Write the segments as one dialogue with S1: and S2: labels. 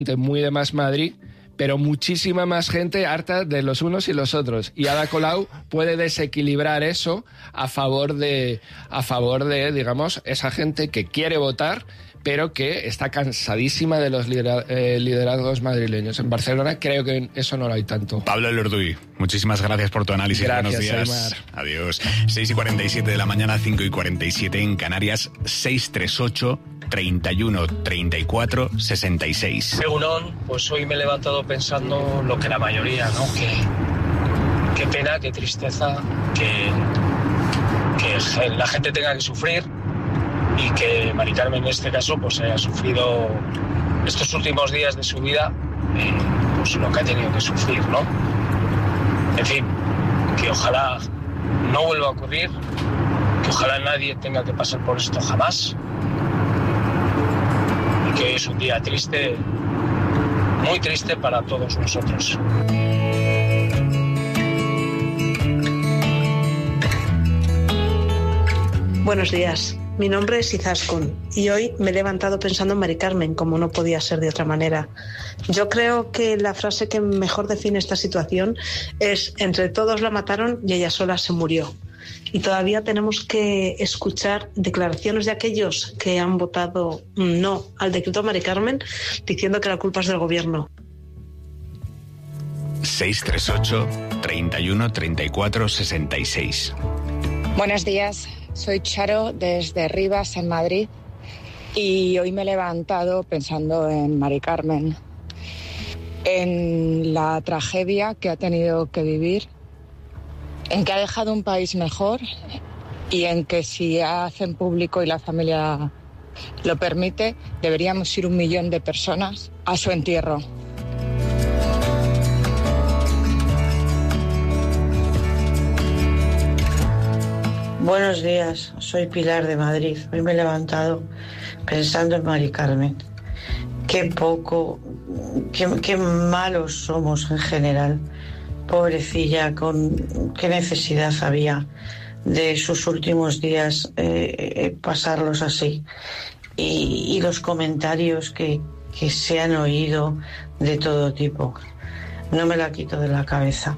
S1: muy de Más Madrid, pero muchísima más gente harta de los unos y los otros. Y Ada Colau puede desequilibrar eso a favor de, digamos, esa gente que quiere votar, pero que está cansadísima de los liderazgos madrileños. En Barcelona creo que eso no lo hay tanto.
S2: Pablo Elorduy, muchísimas gracias por tu análisis.
S1: Gracias,
S2: buenos días.
S1: Aymar.
S2: Adiós. 6:47 de la mañana, 5:47 en Canarias, 638 31 34 66.
S3: Egunon, pues hoy me he levantado pensando lo que la mayoría, ¿no? Qué pena, qué tristeza, que la gente tenga que sufrir y que Mari Carmen en este caso pues haya sufrido estos últimos días de su vida, pues lo que ha tenido que sufrir, ¿no? En fin, que ojalá no vuelva a ocurrir, que ojalá nadie tenga que pasar por esto jamás, y que es un día triste, muy triste para todos nosotros.
S4: Buenos días, mi nombre es Izaskun y hoy me he levantado pensando en Mari Carmen, como no podía ser de otra manera. Yo creo que la frase que mejor define esta situación es: entre todos la mataron y ella sola se murió. Y todavía tenemos que escuchar declaraciones de aquellos que han votado no al decreto Mari Carmen, diciendo que la culpa es del gobierno.
S2: 638 31 34 66.
S5: Buenos días, soy Charo desde Rivas, en Madrid, y hoy me he levantado pensando en Mari Carmen, en la tragedia que ha tenido que vivir, en que ha dejado un país mejor y en que, si hacen público y la familia lo permite, deberíamos ir 1 millón de personas a su entierro.
S6: Buenos días, soy Pilar de Madrid. Hoy me he levantado pensando en Mari Carmen. Qué poco, qué malos somos en general. Pobrecilla, qué necesidad había de sus últimos días pasarlos así. Y los comentarios que se han oído de todo tipo. No me la quito de la cabeza.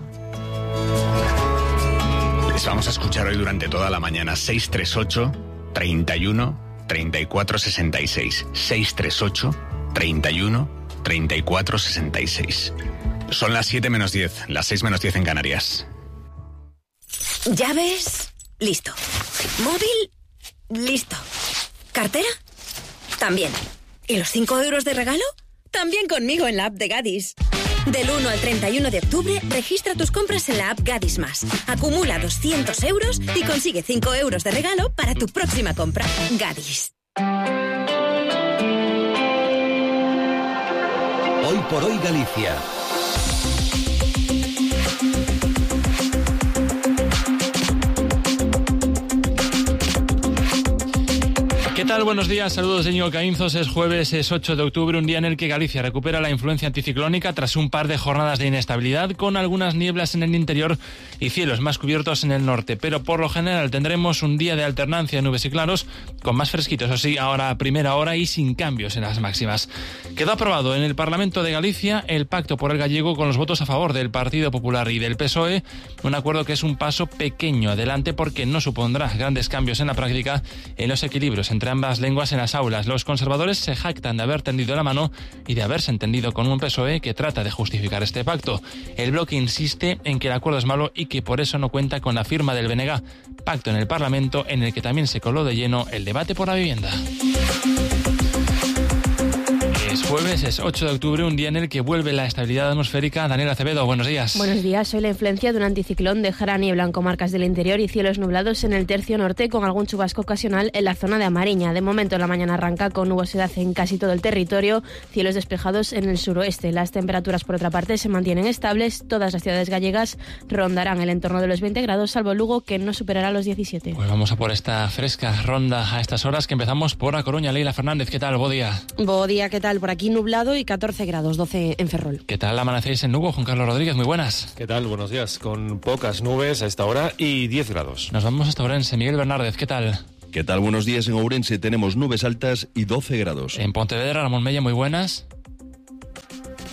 S2: Les vamos a escuchar hoy durante toda la mañana. 638 31 34 66. 638 31 34 66. Son las 7 menos 10, las 6 menos 10 en Canarias.
S7: ¿Llaves? Listo. ¿Móvil? Listo. ¿Cartera? También. ¿Y los 5 euros de regalo? También conmigo en la app de Gadis. Del 1 al 31 de octubre, registra tus compras en la app Gadis Más. Acumula 200 euros y consigue 5 euros de regalo para tu próxima compra. Gadis.
S8: Hoy por hoy Galicia.
S9: ¿Qué tal? Buenos días, saludos de Íñigo Caínzos. Es jueves, es 8 de octubre, un día en el que Galicia recupera la influencia anticiclónica tras un par de jornadas de inestabilidad, con algunas nieblas en el interior y cielos más cubiertos en el norte. Pero por lo general tendremos un día de alternancia de nubes y claros, con más fresquitos, eso sí, ahora a primera hora y sin cambios en las máximas. Quedó aprobado en el Parlamento de Galicia el pacto por el gallego con los votos a favor del Partido Popular y del PSOE, un acuerdo que es un paso pequeño adelante porque no supondrá grandes cambios en la práctica en los equilibrios entre ambas lenguas en las aulas. Los conservadores se jactan de haber tendido la mano y de haberse entendido con un PSOE que trata de justificar este pacto. El bloque insiste en que el acuerdo es malo y que por eso no cuenta con la firma del BNG, pacto en el Parlamento en el que también se coló de lleno el debate por la vivienda. Es jueves, es 8 de octubre, un día en el que vuelve la estabilidad atmosférica. Daniel Acevedo, buenos días.
S10: Buenos días. Hoy la influencia de un anticiclón dejará niebla en comarcas del interior y cielos nublados en el tercio norte, con algún chubasco ocasional en la zona de Amariña. De momento la mañana arranca con nubosidad en casi todo el territorio, cielos despejados en el suroeste. Las temperaturas, por otra parte, se mantienen estables. Todas las ciudades gallegas rondarán el entorno de los 20 grados, salvo Lugo, que no superará los 17.
S9: Pues vamos a por esta fresca ronda a estas horas, que empezamos por A Coruña. Leila Fernández, ¿qué tal? Buen día.
S11: Buen día, ¿qué tal? Por aquí nublado y 14 grados, 12 en Ferrol.
S9: ¿Qué tal amanecéis en Lugo? Juan Carlos Rodríguez, muy buenas.
S12: ¿Qué tal? Buenos días. Con pocas nubes a esta hora y 10 grados.
S9: Nos vamos hasta Ourense. Miguel Bernárdez, ¿qué tal?
S13: ¿Qué tal? Buenos días. En Ourense tenemos nubes altas y 12 grados.
S9: En Pontevedra, Ramón Mella, muy buenas.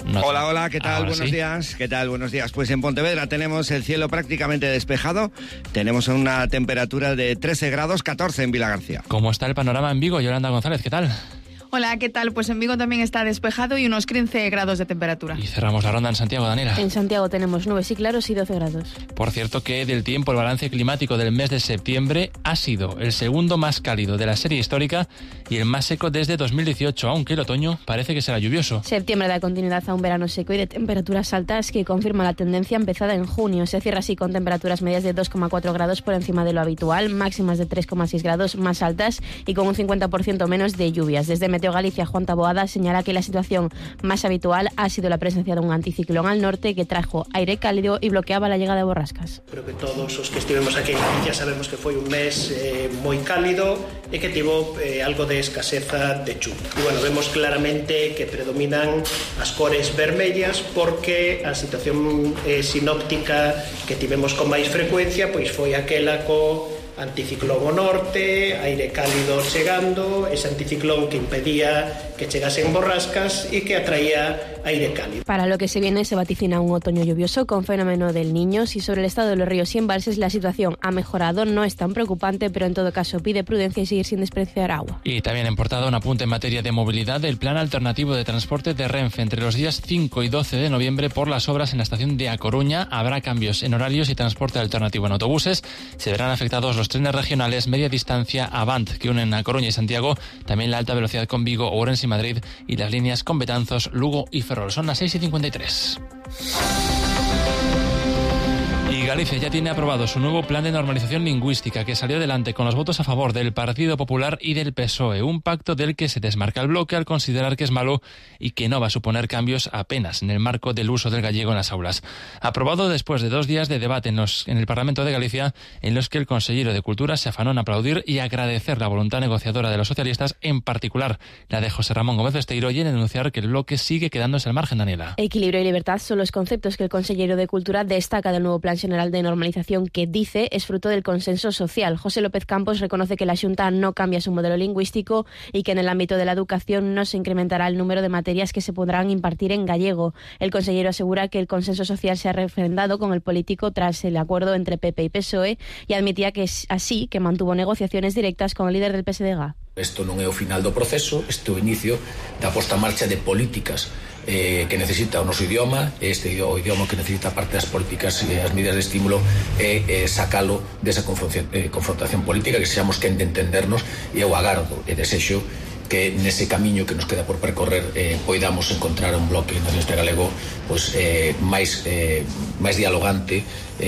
S13: Hola, ¿qué tal? Buenos días. ¿Qué tal? Buenos días. Pues en Pontevedra tenemos el cielo prácticamente despejado. Tenemos una temperatura de 13 grados, 14 en Vilagarcía.
S9: ¿Cómo está el panorama en Vigo? Yolanda González, ¿qué tal?
S14: Hola, ¿qué tal? Pues en Vigo también está despejado y unos 15 grados de temperatura.
S9: Y cerramos la ronda en Santiago, Daniela.
S10: En Santiago tenemos nubes y claros y 12 grados.
S9: Por cierto que del tiempo, el balance climático del mes de septiembre ha sido el segundo más cálido de la serie histórica y el más seco desde 2018, aunque el otoño parece que será lluvioso.
S10: Septiembre da continuidad a un verano seco y de temperaturas altas que confirma la tendencia empezada en junio. Se cierra así con temperaturas medias de 2,4 grados por encima de lo habitual, máximas de 3,6 grados más altas y con un 50% menos de lluvias. Desde Meteo Galicia, Juan Taboada señala que la situación más habitual ha sido la presencia de un anticiclón al norte que trajo aire cálido y bloqueaba la llegada de borrascas.
S15: Creo que todos os que estivemos aquí en Galicia sabemos que foi un mes moi cálido e que tivo algo de escaseza de chuva. E bueno, vemos claramente que predominan as cores vermellas porque a situación sinóptica que tivemos con máis frecuencia pois foi aquela co anticiclón ao norte, aire cálido chegando, ese anticiclón que impedía que chegasen borrascas e que atraía aire cálido.
S10: Para lo que se viene se vaticina un otoño lluvioso con fenómeno del Niño. Si sobre el estado de los ríos y embalses la situación ha mejorado, no es tan preocupante, pero en todo caso pide prudencia y seguir sin desperdiciar agua.
S9: Y también en portada un apunte en materia de movilidad del plan alternativo de transporte de Renfe. Entre los días 5 y 12 de noviembre, por las obras en la estación de A Coruña, habrá cambios en horarios y transporte alternativo en autobuses. Se verán afectados los trenes regionales media distancia Avant, que unen A Coruña y Santiago, también la alta velocidad con Vigo, Ourense y Madrid, y las líneas con Betanzos, Lugo y Ferrol. Son las 6:53. Y Galicia ya tiene aprobado su nuevo plan de normalización lingüística que salió adelante con los votos a favor del Partido Popular y del PSOE, un pacto del que se desmarca el bloque al considerar que es malo y que no va a suponer cambios apenas en el marco del uso del gallego en las aulas. Aprobado después de 2 días de debate en el Parlamento de Galicia, en los que el consejero de Cultura se afanó en aplaudir y agradecer la voluntad negociadora de los socialistas, en particular la de José Ramón Gómez Besteiro, y en denunciar que el bloque sigue quedándose al margen, Daniela.
S10: Equilibrio y libertad son los conceptos que el consejero de Cultura destaca del nuevo plan general de normalización que dice es fruto del consenso social. José López Campos reconoce que la Xunta no cambia su modelo lingüístico y que en el ámbito de la educación no se incrementará el número de materias que se podrán impartir en gallego. El consejero asegura que el consenso social se ha refrendado con el político tras el acuerdo entre PP y PSOE y admitía que es así que mantuvo negociaciones directas con el líder del PSDG.
S16: Isto non é o final do proceso, este é o inicio da posta en marcha de políticas que necesita o noso idioma, o idioma que necesita parte das políticas e as medidas de estímulo e sacalo desa confrontación política, que sexamos quen de entendernos, e eu agardo e desexo que nese camiño que nos queda por percorrer poidamos encontrar un bloque nacionalista galego pois máis dialogante,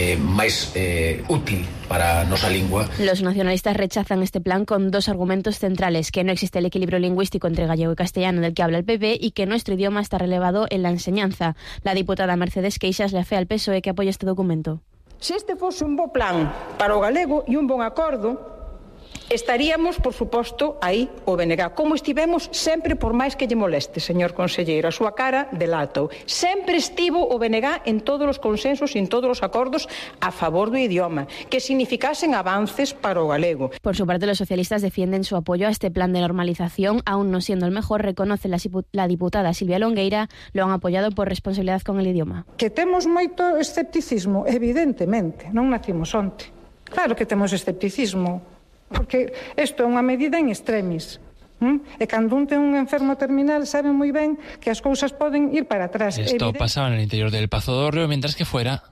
S16: máis útil para a nosa lingua.
S10: Los nacionalistas rechazan este plan con 2 argumentos centrales: que no existe el equilibrio lingüístico entre gallego y castellano del que habla el PP y que nuestro idioma está relevado en la enseñanza. La diputada Mercedes Queixas le afea al PSOE que apoya este documento.
S17: Se este fose un bo plan para o galego e un bon acordo, estaríamos, por suposto, aí o BNG, como estivemos sempre, por máis que lle moleste, señor conselleiro, a súa cara delata. Sempre estivo o BNG en todos os consensos e en todos os acordos a favor do idioma, que significasen avances para o galego.
S10: Por su parte, los socialistas defienden su apoyo a este plan de normalización, aún no siendo el mejor, reconoce la diputada Silvia Longueira, lo han apoyado por responsabilidad con el idioma.
S17: Que temos moito escepticismo, evidentemente, non nacimos onte. Claro que temos escepticismo, porque isto é unha medida en extremis. E cando un ten un enfermo terminal sabe moi ben que as cousas poden ir para atrás.
S9: Esto pasaba en el interior del Pazo do Hórreo, mientras que fuera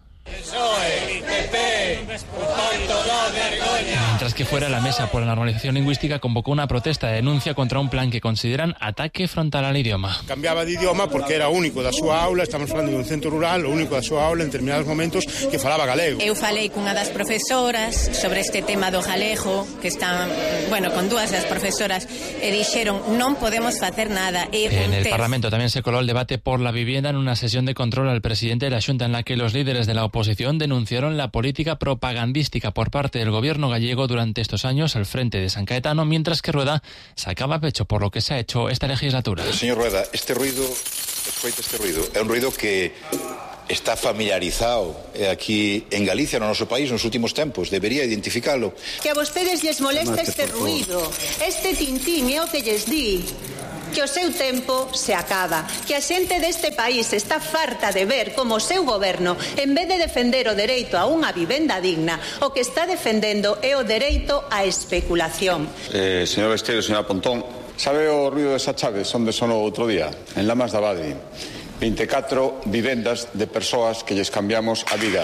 S9: la Mesa por la Normalización Lingüística convocó una protesta de denuncia contra un plan que consideran ataque frontal al idioma.
S18: Cambiaba de idioma porque era o único da súa aula, estamos falando de un centro rural, o único da súa aula en determinados momentos que falaba galego.
S19: Eu falei cunha das profesoras sobre este tema do galego, que están, con 2 das profesoras, e dixeron non podemos facer nada.
S9: En el Parlamento también se coló el debate por la vivienda en una sesión de control al presidente de la Xunta, en la que los líderes de la oposición denunciaron la política propagandística por parte del gobierno gallego durante estos años al frente de San Caetano, mientras que Rueda sacaba pecho por lo que se ha hecho esta legislatura.
S20: Señor Rueda, este ruido é un ruido que está familiarizado aquí en Galicia, no noso país, nos últimos tempos. Debería identificalo.
S21: Que a vostedes lles molesta este ruido, este tintín é o que lles di. que o seu tempo se acaba, que a xente deste país está farta de ver como o seu goberno, en vez de defender o dereito a unha vivenda digna, o que está defendendo é o dereito á especulación.
S22: Señor Besteiro, señora Pontón, sabe o ruido desa chave onde sonou outro día? En Lamas da Abade. 24 vivendas de persoas que lles cambiamos a vida.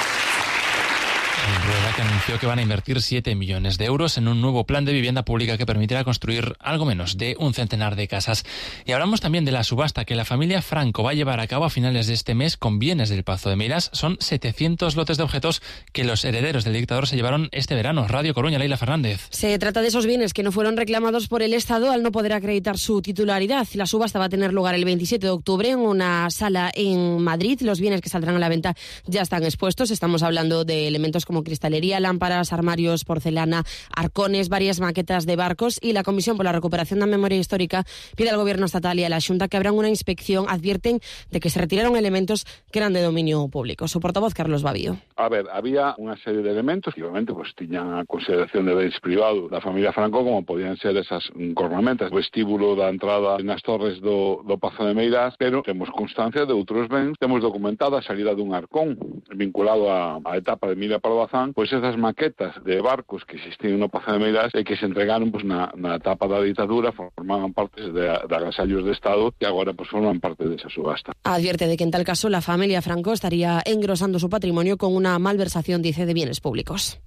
S9: Rueda, que anunció que van a invertir 7 millones de euros en un nuevo plan de vivienda pública que permitirá construir algo menos de un centenar de casas. Y hablamos también de la subasta que la familia Franco va a llevar a cabo a finales de este mes con bienes del Pazo de Meirás. Son 700 lotes de objetos que los herederos del dictador se llevaron este verano. Radio Coruña, Leila Fernández.
S11: Se trata de esos bienes que no fueron reclamados por el Estado al no poder acreditar su titularidad. La subasta va a tener lugar el 27 de octubre en una sala en Madrid. Los bienes que saldrán a la venta ya están expuestos. Estamos hablando de elementos como cristalería, lámparas, armarios, porcelana, arcones, varias maquetas de barcos, y la Comisión por la Recuperación de la Memoria Histórica pide al Gobierno estatal y a la Xunta que abran una inspección. Advierten de que se retiraron elementos que eran de dominio público. Su portavoz, Carlos Babío.
S23: A ver, había unha serie de elementos que obviamente pues tiñan a consideración de bens privados da familia Franco, como podían ser esas cornamentas, o vestíbulo da entrada nas torres do Pazo de Meirás, pero temos constancia de outros bens. Temos documentada a salida dun arcón vinculado á etapa de Emilia Pardo Bazán, pois esas maquetas de barcos que existían no Pazo de Meirás e que se entregaron pues, na etapa da ditadura, formaban parte de agasallos de Estado que agora pues, forman parte desa subasta.
S11: Advierte de que en tal caso la familia Franco estaría engrosando su patrimonio con una malversación, dice, de bienes públicos.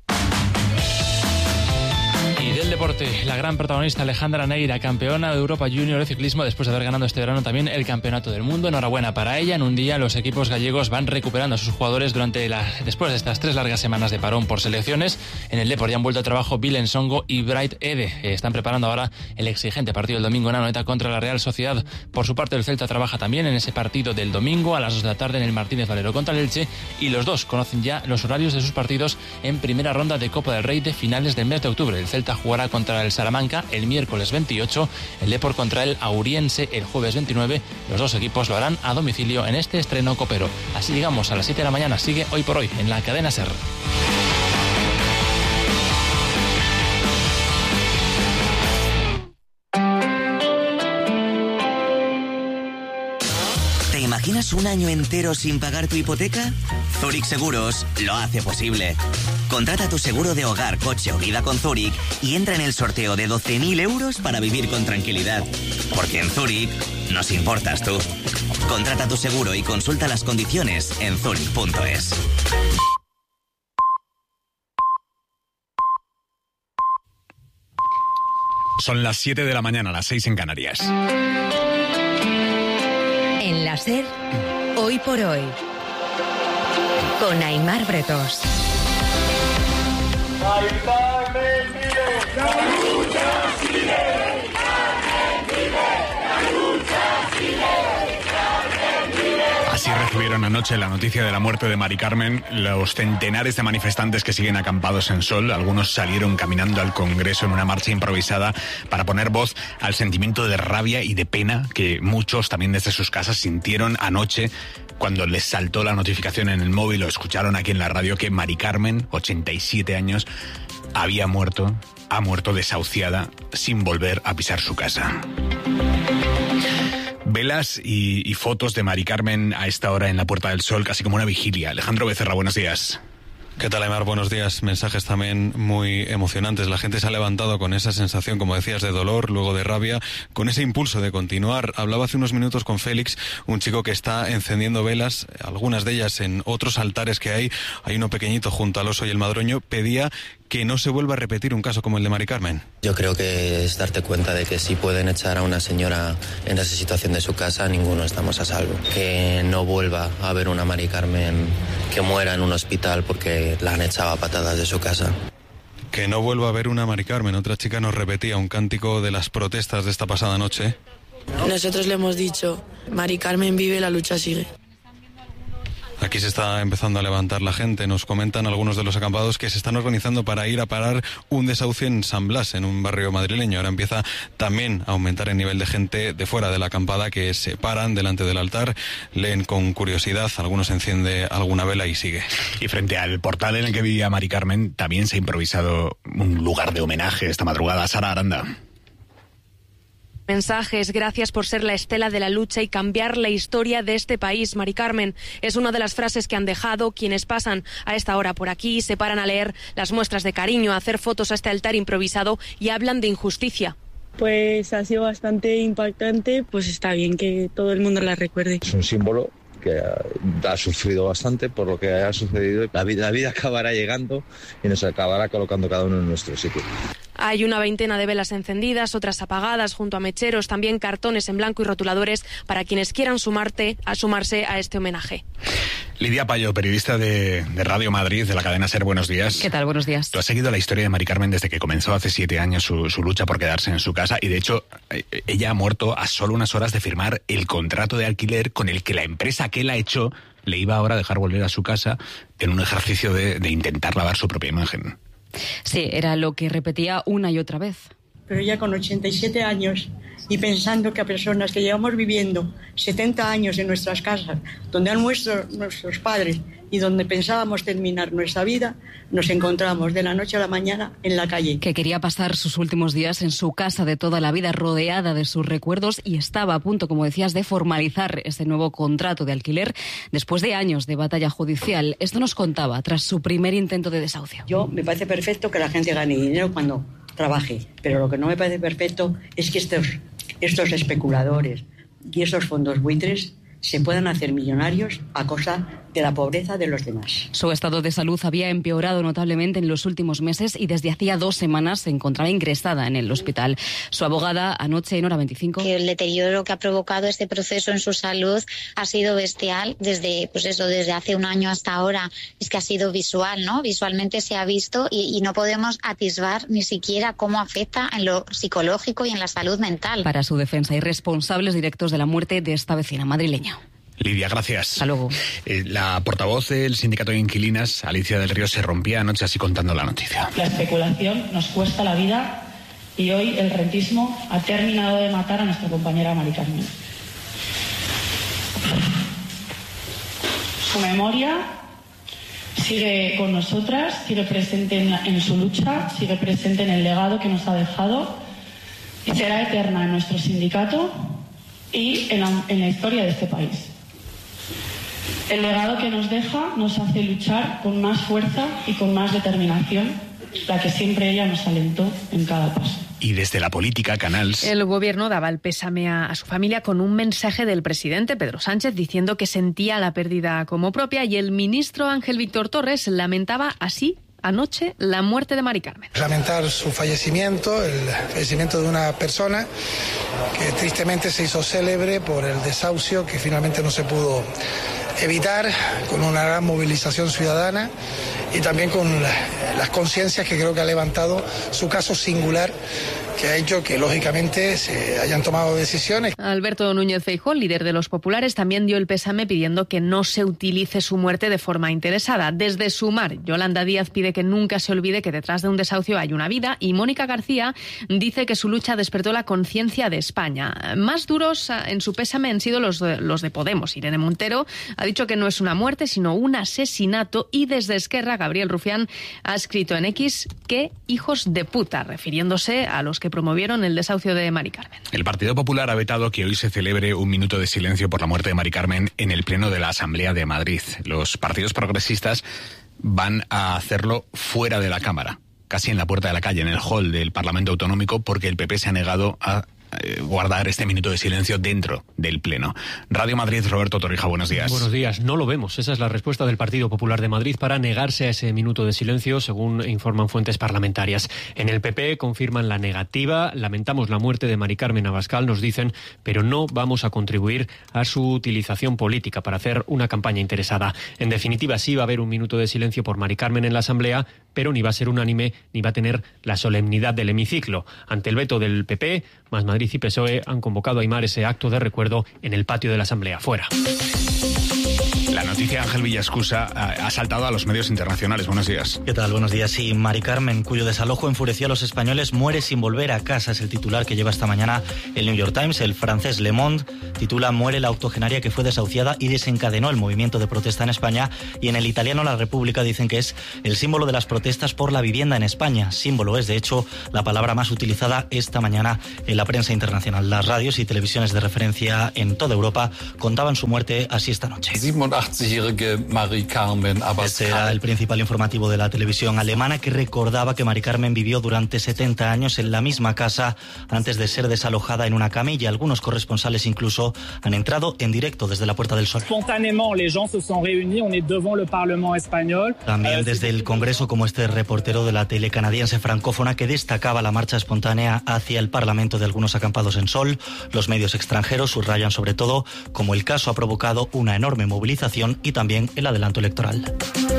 S9: Del deporte, la gran protagonista Alejandra Neira, campeona de Europa Junior de ciclismo después de haber ganado este verano también el Campeonato del Mundo. Enhorabuena para ella. En un día los equipos gallegos van recuperando a sus jugadores después de estas 3 largas semanas de parón por selecciones. En el Depor ya han vuelto a trabajo Bilen Songo y Bright Ede. Están preparando ahora el exigente partido del domingo en Anoeta contra la Real Sociedad. Por su parte, el Celta trabaja también en ese partido del domingo a las 2 de la tarde en el Martínez Valero contra el Elche, y los dos conocen ya los horarios de sus partidos en primera ronda de Copa del Rey de finales del mes de octubre. El Celta jugará contra el Salamanca el miércoles 28, el Depor contra el Auriense el jueves 29. Los dos equipos lo harán a domicilio en este estreno copero. Así llegamos a las 7 de la mañana. Sigue Hoy por Hoy en la cadena SER.
S24: ¿Te imaginas un año entero sin pagar tu hipoteca? Zurich Seguros lo hace posible. Contrata tu seguro de hogar, coche o vida con Zurich y entra en el sorteo de 12.000 euros para vivir con tranquilidad. Porque en Zurich nos importas tú. Contrata tu seguro y consulta las condiciones en zurich.es.
S2: Son las 7 de la mañana, las 6 en Canarias.
S7: En la SER, Hoy por Hoy, con Aimar Bretos.
S2: Así recibieron anoche la noticia de la muerte de Mari Carmen los centenares de manifestantes que siguen acampados en Sol. Algunos salieron caminando al Congreso en una marcha improvisada para poner voz al sentimiento de rabia y de pena que muchos también desde sus casas sintieron anoche cuando les saltó la notificación en el móvil o escucharon aquí en la radio que Mari Carmen, 87 años, ha muerto desahuciada sin volver a pisar su casa. Velas y fotos de Mari Carmen a esta hora en la Puerta del Sol, casi como una vigilia. Alejandro Becerra, buenos días.
S25: ¿Qué tal, Aymar? Buenos días. Mensajes también muy emocionantes. La gente se ha levantado con esa sensación, como decías, de dolor, luego de rabia, con ese impulso de continuar. Hablaba hace unos minutos con Félix, un chico que está encendiendo velas, algunas de ellas en otros altares que hay. Hay uno pequeñito junto al Oso y el Madroño. Pedía que no se vuelva a repetir un caso como el de Mari Carmen.
S26: Yo creo que es darte cuenta de que si pueden echar a una señora en esa situación de su casa, ninguno estamos a salvo. Que no vuelva a haber una Mari Carmen que muera en un hospital porque la han echado a patadas de su casa.
S25: Que no vuelva a haber una Mari Carmen. Otra chica nos repetía un cántico de las protestas de esta pasada noche.
S27: Nosotros le hemos dicho, Mari Carmen vive, la lucha sigue.
S25: Aquí se está empezando a levantar la gente. Nos comentan algunos de los acampados que se están organizando para ir a parar un desahucio en San Blas, en un barrio madrileño. Ahora empieza también a aumentar el nivel de gente de fuera de la acampada que se paran delante del altar, leen con curiosidad, algunos enciende alguna vela y sigue.
S2: Y frente al portal en el que vivía Mari Carmen también se ha improvisado un lugar de homenaje esta madrugada. Sara Aranda.
S1: Mensajes, gracias por ser la estela de la lucha y cambiar la historia de este país. Mari Carmen es una de las frases que han dejado quienes pasan a esta hora por aquí, se paran a leer las muestras de cariño, a hacer fotos a este altar improvisado y hablan de injusticia.
S3: Pues ha sido bastante impactante, pues está bien que todo el mundo la recuerde.
S4: Es un símbolo que ha sufrido bastante por lo que ha sucedido. La vida acabará llegando y nos acabará colocando cada uno en nuestro sitio.
S1: Hay una veintena de velas encendidas, otras apagadas junto a mecheros, también cartones en blanco y rotuladores para quienes quieran sumarse a este homenaje.
S2: Lidia Payo, periodista de Radio Madrid, de la cadena SER, buenos días.
S5: ¿Qué tal? Buenos días.
S2: Tú has seguido la historia de Mari Carmen desde que comenzó hace 7 años su lucha por quedarse en su casa y de hecho ella ha muerto a solo unas horas de firmar el contrato de alquiler con el que la empresa que la echó le iba ahora a dejar volver a su casa en un ejercicio de intentar lavar su propia imagen.
S5: Sí, era lo que repetía una y otra vez.
S3: Pero ya con 87 años y pensando que a personas que llevamos viviendo 70 años en nuestras casas, donde han muerto nuestros padres y donde pensábamos terminar nuestra vida, nos encontramos de la noche a la mañana en la calle.
S5: Que quería pasar sus últimos días en su casa de toda la vida, rodeada de sus recuerdos, y estaba a punto, como decías, de formalizar ese nuevo contrato de alquiler después de años de batalla judicial. Esto nos contaba tras su primer intento de desahucio.
S3: Me parece perfecto que la gente gane dinero cuando trabaje, pero lo que no me parece perfecto es que estos especuladores y estos fondos buitres se puedan hacer millonarios a costa de la pobreza de los demás.
S5: Su estado de salud había empeorado notablemente en los últimos meses y desde hacía 2 semanas se encontraba ingresada en el hospital. Su abogada anoche en Hora 25.
S6: Que el deterioro que ha provocado este proceso en su salud ha sido bestial desde hace 1 año hasta ahora. Es que ha sido visual, ¿no? Visualmente se ha visto y no podemos atisbar ni siquiera cómo afecta en lo psicológico y en la salud mental.
S5: Para su defensa hay responsables directos de la muerte de esta vecina madrileña.
S2: Lidia, gracias.
S5: Hasta luego.
S2: La portavoz del sindicato de inquilinas, Alicia del Río, se rompía anoche así contando la noticia.
S8: La especulación nos cuesta la vida y hoy el rentismo ha terminado de matar a nuestra compañera Mari Carmen. Su memoria sigue con nosotras, sigue presente en su lucha, sigue presente en el legado que nos ha dejado y será eterna en nuestro sindicato y en la historia de este país. El legado que nos deja nos hace luchar con más fuerza y con más determinación, la que siempre ella nos alentó en cada paso.
S2: Y desde la política, Canals.
S12: El gobierno daba el pésame a su familia con un mensaje del presidente Pedro Sánchez diciendo que sentía la pérdida como propia, y el ministro Ángel Víctor Torres lamentaba así anoche la muerte de Mari Carmen.
S28: Lamentar su fallecimiento, el fallecimiento de una persona que tristemente se hizo célebre por el desahucio que finalmente no se pudo evitar, con una gran movilización ciudadana y también con las conciencias que creo que ha levantado su caso singular, que ha hecho que lógicamente se hayan tomado decisiones.
S12: Alberto Núñez Feijóo, líder de los populares, también dio el pésame pidiendo que no se utilice su muerte de forma interesada. Desde Sumar, Yolanda Díaz pide que nunca se olvide que detrás de un desahucio hay una vida, y Mónica García dice que su lucha despertó la conciencia de España. Más duros en su pésame han sido los de Podemos. Irene Montero ha dicho que no es una muerte sino un asesinato, y desde Esquerra Gabriel Rufián ha escrito en X que hijos de puta, refiriéndose a los que promovieron el desahucio de Mari Carmen.
S2: El Partido Popular ha vetado que hoy se celebre un minuto de silencio por la muerte de Mari Carmen en el Pleno de la Asamblea de Madrid. Los partidos progresistas van a hacerlo fuera de la Cámara, casi en la puerta de la calle, en el hall del Parlamento Autonómico, porque el PP se ha negado a guardar este minuto de silencio dentro del Pleno. Radio Madrid, Roberto Torrija, buenos días.
S29: Buenos días, no lo vemos. Esa es la respuesta del Partido Popular de Madrid para negarse a ese minuto de silencio, según informan fuentes parlamentarias. En el PP confirman la negativa. Lamentamos la muerte de Mari Carmen Abascal, nos dicen, pero no vamos a contribuir a su utilización política para hacer una campaña interesada. En definitiva, sí va a haber un minuto de silencio por Mari Carmen en la Asamblea, pero ni va a ser unánime ni va a tener la solemnidad del hemiciclo. Ante el veto del PP, Más Madrid y PSOE han convocado a Aimar ese acto de recuerdo en el patio de la Asamblea, fuera.
S2: La noticia, Ángel Villascusa, ha saltado a los medios internacionales. Buenos días.
S30: ¿Qué tal? Buenos días. Sí, Mari Carmen, cuyo desalojo enfureció a los españoles, muere sin volver a casa. Es el titular que lleva esta mañana el New York Times. El francés Le Monde titula: muere la octogenaria que fue desahuciada y desencadenó el movimiento de protesta en España. Y en el italiano La República dicen que es el símbolo de las protestas protestas por la vivienda en España. Símbolo es, de hecho, la palabra más utilizada esta mañana en la prensa internacional. Las radios y televisiones de referencia en toda Europa contaban su muerte así esta noche. Este era el principal informativo de la televisión alemana, que recordaba que Mari Carmen vivió durante 70 años en la misma casa antes de ser desalojada en una camilla. Algunos corresponsales incluso han entrado en directo desde la Puerta del Sol. También desde el Congreso, como este reportero de la tele canadiense francófona que destacaba la marcha espontánea hacia el Parlamento de algunos acampados en Sol. Los medios extranjeros subrayan sobre todo cómo el caso ha provocado una enorme movilización y también el adelanto electoral.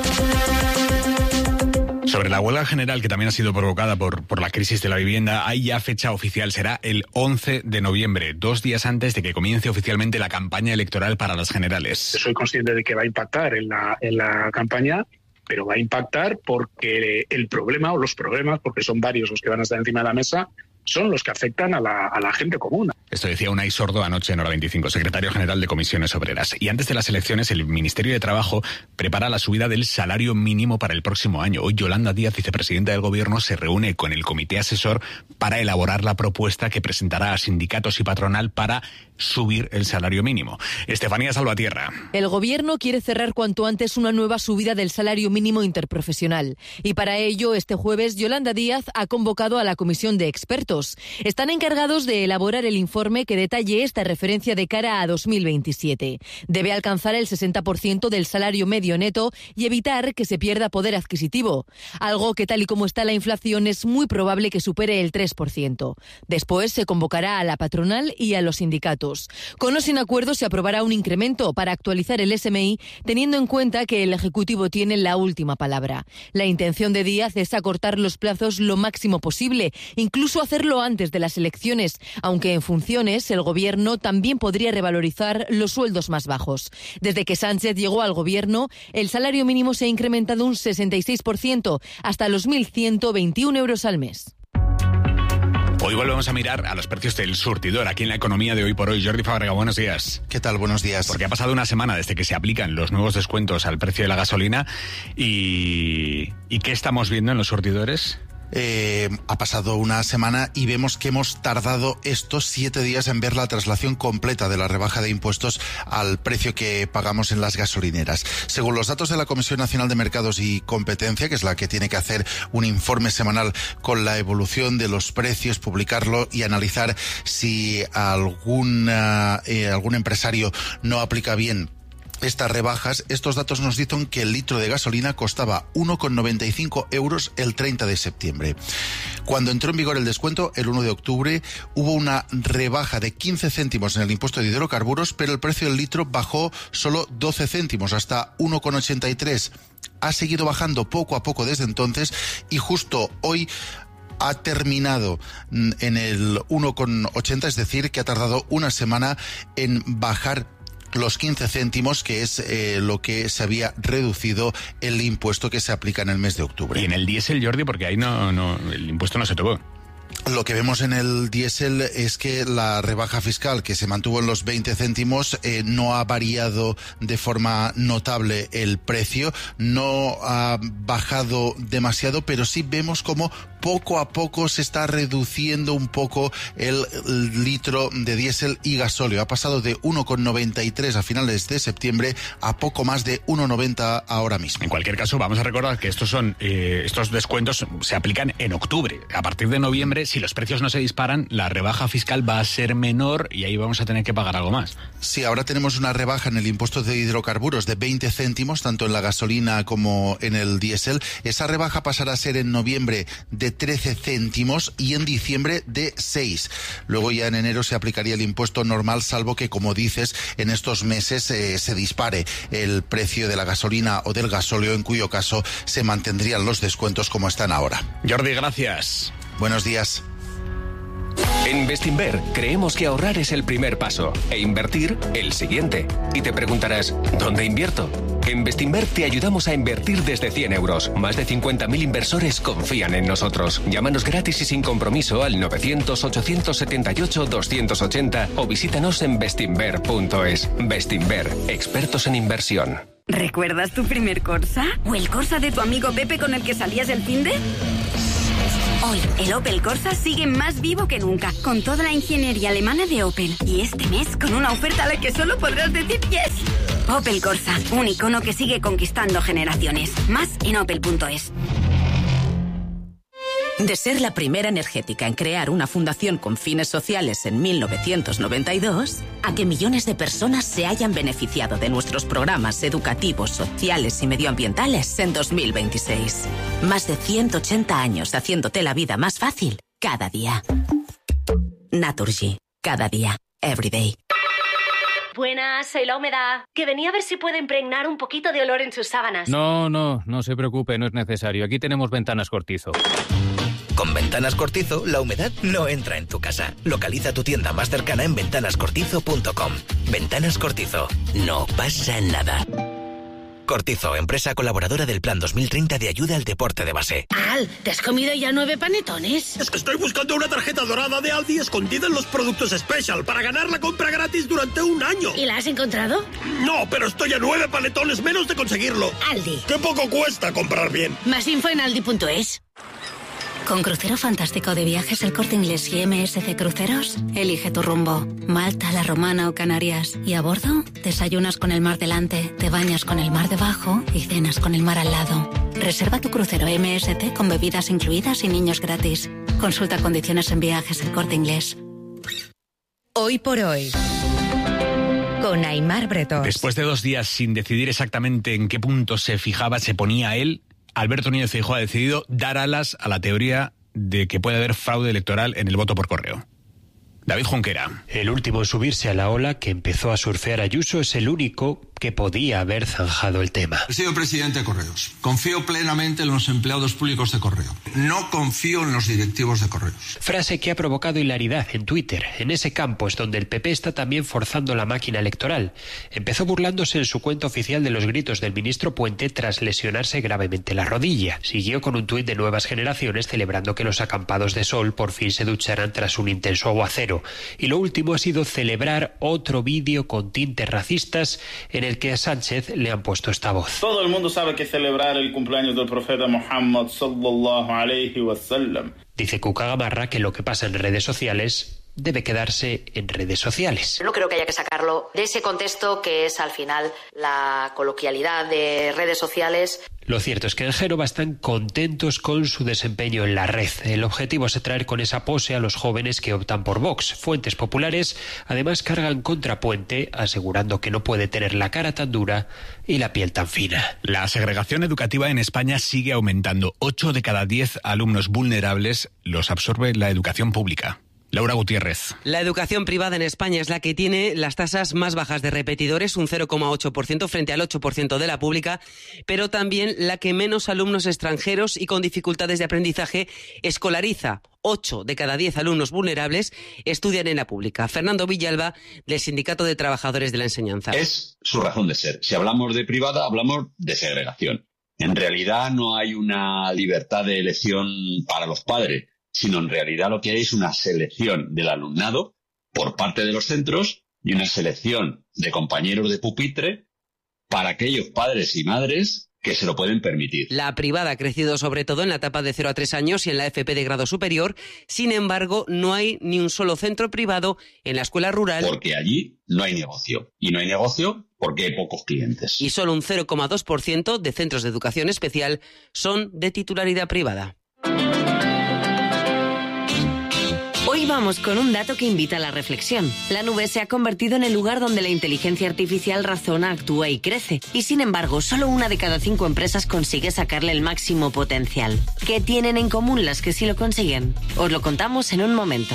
S2: Sobre la huelga general, que también ha sido provocada por la crisis de la vivienda, hay ya fecha oficial, será el 11 de noviembre, 2 días antes de que comience oficialmente la campaña electoral para las generales.
S10: Soy consciente de que va a impactar en la campaña, pero va a impactar porque el problema, o los problemas, porque son varios los que van a estar encima de la mesa, son los que afectan a la gente común.
S2: Esto decía Unai Sordo anoche en Hora 25, secretario general de Comisiones Obreras. Y antes de las elecciones, el Ministerio de Trabajo prepara la subida del salario mínimo para el próximo año. Hoy Yolanda Díaz, vicepresidenta del Gobierno, se reúne con el comité asesor para elaborar la propuesta que presentará a sindicatos y patronal para subir el salario mínimo. Estefanía Salvatierra.
S13: El Gobierno quiere cerrar cuanto antes una nueva subida del salario mínimo interprofesional. Y para ello, este jueves, Yolanda Díaz ha convocado a la comisión de expertos. Están encargados de elaborar el informe que detalle esta referencia de cara a 2027. Debe alcanzar el 60% del salario medio neto y evitar que se pierda poder adquisitivo, algo que, tal y como está la inflación, es muy probable que supere el 3%. Después se convocará a la patronal y a los sindicatos. Con o sin acuerdo se aprobará un incremento para actualizar el SMI, teniendo en cuenta que el Ejecutivo tiene la última palabra. La intención de Díaz es acortar los plazos lo máximo posible, incluso hacerlo antes de las elecciones, aunque en funciones el Gobierno también podría revalorizar los sueldos más bajos. Desde que Sánchez llegó al Gobierno, el salario mínimo se ha incrementado un 66%, hasta los 1.121 euros al mes.
S2: Hoy volvemos a mirar a los precios del surtidor aquí en la economía de Hoy por Hoy. Jordi Fábrega, buenos días.
S14: ¿Qué tal? Buenos días.
S2: Porque ha pasado una semana desde que se aplican los nuevos descuentos al precio de la gasolina y ¿qué estamos viendo en los surtidores?
S14: Ha pasado una semana y vemos que hemos tardado estos 7 días en ver la traslación completa de la rebaja de impuestos al precio que pagamos en las gasolineras. Según los datos de la Comisión Nacional de Mercados y Competencia, que es la que tiene que hacer un informe semanal con la evolución de los precios, publicarlo y analizar si algún empresario no aplica bien estas rebajas, estos datos nos dicen que el litro de gasolina costaba 1,95 euros el 30 de septiembre. Cuando entró en vigor el descuento, el 1 de octubre, hubo una rebaja de 15 céntimos en el impuesto de hidrocarburos, pero el precio del litro bajó solo 12 céntimos, hasta 1,83. Ha seguido bajando poco a poco desde entonces y justo hoy ha terminado en el 1,80, es decir, que ha tardado una semana en bajar los 15 céntimos, que es lo que se había reducido el impuesto que se aplica en el mes de octubre.
S2: Y en el diésel, Jordi, porque ahí no el impuesto no se tocó.
S14: Lo que vemos en el diésel es que la rebaja fiscal, que se mantuvo en los 20 céntimos, no ha variado de forma notable el precio, no ha bajado demasiado, pero sí vemos como poco a poco se está reduciendo un poco el litro de diésel y gasóleo. Ha pasado de 1,93 a finales de septiembre a poco más de 1,90 ahora mismo.
S2: En cualquier caso, vamos a recordar que estos descuentos se aplican en octubre. A partir de noviembre, si los precios no se disparan, la rebaja fiscal va a ser menor y ahí vamos a tener que pagar algo más.
S14: Sí, ahora tenemos una rebaja en el impuesto de hidrocarburos de 20 céntimos, tanto en la gasolina como en el diésel. Esa rebaja pasará a ser en noviembre de 13 céntimos y en diciembre de 6. Luego ya en enero se aplicaría el impuesto normal, salvo que, como dices, en estos meses se dispare el precio de la gasolina o del gasóleo, en cuyo caso se mantendrían los descuentos como están ahora.
S2: Jordi, gracias.
S14: Buenos días.
S15: En Bestinver creemos que ahorrar es el primer paso e invertir el siguiente. Y te preguntarás, ¿dónde invierto? En Bestinver te ayudamos a invertir desde 100 euros. Más de 50.000 inversores confían en nosotros. Llámanos gratis y sin compromiso al 900-878-280 o visítanos en bestinver.es. Bestinver, expertos en inversión.
S9: ¿Recuerdas tu primer Corsa? ¿O el Corsa de tu amigo Pepe con el que salías el finde? Hoy, el Opel Corsa sigue más vivo que nunca, con toda la ingeniería alemana de Opel. Y este mes, con una oferta a la que solo podrás decir yes. Opel Corsa, un icono que sigue conquistando generaciones. Más en opel.es.
S11: De ser la primera energética en crear una fundación con fines sociales en 1992, a que millones de personas se hayan beneficiado de nuestros programas educativos, sociales y medioambientales en 2026. Más de 180 años haciéndote la vida más fácil cada día. Naturgy. Cada día. Everyday.
S16: Buenas, soy La Humedad. Que venía a ver si puedo impregnar un poquito de olor en sus sábanas.
S17: No se preocupe, no es necesario. Aquí tenemos Ventanas Cortizo.
S18: Con Ventanas Cortizo, la humedad no entra en tu casa. Localiza tu tienda más cercana en ventanascortizo.com. Ventanas Cortizo. No pasa nada. Cortizo, empresa colaboradora del Plan 2030 de ayuda al deporte de base.
S16: Al, ¿te has comido ya 9 panetones?
S19: Es que estoy buscando una tarjeta dorada de Aldi escondida en los productos Special para ganar la compra gratis durante un año.
S16: ¿Y la has encontrado?
S19: No, pero estoy a 9 panetones menos de conseguirlo.
S16: Aldi.
S19: ¡Qué poco cuesta comprar bien!
S16: Más info en aldi.es.
S9: Con Crucero Fantástico de Viajes El Corte Inglés y MSC Cruceros, elige tu rumbo. Malta, La Romana o Canarias. Y a bordo, desayunas con el mar delante, te bañas con el mar debajo y cenas con el mar al lado. Reserva tu crucero MSC con bebidas incluidas y niños gratis. Consulta condiciones en Viajes El Corte Inglés.
S20: Hoy por hoy, con Aimar Bretós.
S2: Después de 2 días sin decidir exactamente en qué punto se ponía él, Alberto Núñez Feijóo ha decidido dar alas a la teoría de que puede haber fraude electoral en el voto por correo. David Junquera.
S29: El último en subirse a la ola que empezó a surfear Ayuso es el único que podía haber zanjado el tema.
S21: He sido presidente de Correos. Confío plenamente en los empleados públicos de Correo. No confío en los directivos de Correos.
S29: Frase que ha provocado hilaridad en Twitter. En ese campo es donde el PP está también forzando la máquina electoral. Empezó burlándose en su cuenta oficial de los gritos del ministro Puente tras lesionarse gravemente la rodilla. Siguió con un tuit de Nuevas Generaciones celebrando que los acampados de sol por fin se ducharan tras un intenso aguacero. Y lo último ha sido celebrar otro vídeo con tintes racistas en el que a Sánchez le han puesto esta voz.
S22: Todo el mundo sabe que celebrar el cumpleaños del profeta Muhammad sallallahu alayhi wa sallam.
S29: Dice Cuca Gamarra que lo que pasa en redes sociales debe quedarse en redes sociales.
S23: No creo que haya que sacarlo de ese contexto que es al final la coloquialidad de redes sociales.
S29: Lo cierto es que en Génova están contentos con su desempeño en la red. El objetivo es atraer con esa pose a los jóvenes que optan por Vox. Fuentes populares además cargan contra Puente, asegurando que no puede tener la cara tan dura y la piel tan fina.
S2: La segregación educativa en España sigue aumentando. 8 de cada 10 alumnos vulnerables los absorbe la educación pública. Laura Gutiérrez.
S31: La educación privada en España es la que tiene las tasas más bajas de repetidores, un 0,8% frente al 8% de la pública, pero también la que menos alumnos extranjeros y con dificultades de aprendizaje escolariza. 8 de cada 10 alumnos vulnerables estudian en la pública. Fernando Villalba, del Sindicato de Trabajadores de la Enseñanza.
S32: Es su razón de ser. Si hablamos de privada, hablamos de segregación. En realidad no hay una libertad de elección para los padres, sino en realidad lo que hay es una selección del alumnado por parte de los centros y una selección de compañeros de pupitre para aquellos padres y madres que se lo pueden permitir.
S31: La privada ha crecido sobre todo en la etapa de 0 a 3 años y en la FP de grado superior. Sin embargo, no hay ni un solo centro privado en la escuela rural.
S32: Porque allí no hay negocio. Y no hay negocio porque hay pocos clientes.
S31: Y solo un 0,2% de centros de educación especial son de titularidad privada.
S9: Hoy vamos con un dato que invita a la reflexión. La nube se ha convertido en el lugar donde la inteligencia artificial razona, actúa y crece. Y sin embargo, solo 1 de cada 5 empresas consigue sacarle el máximo potencial. ¿Qué tienen en común las que sí lo consiguen? Os lo contamos en un momento.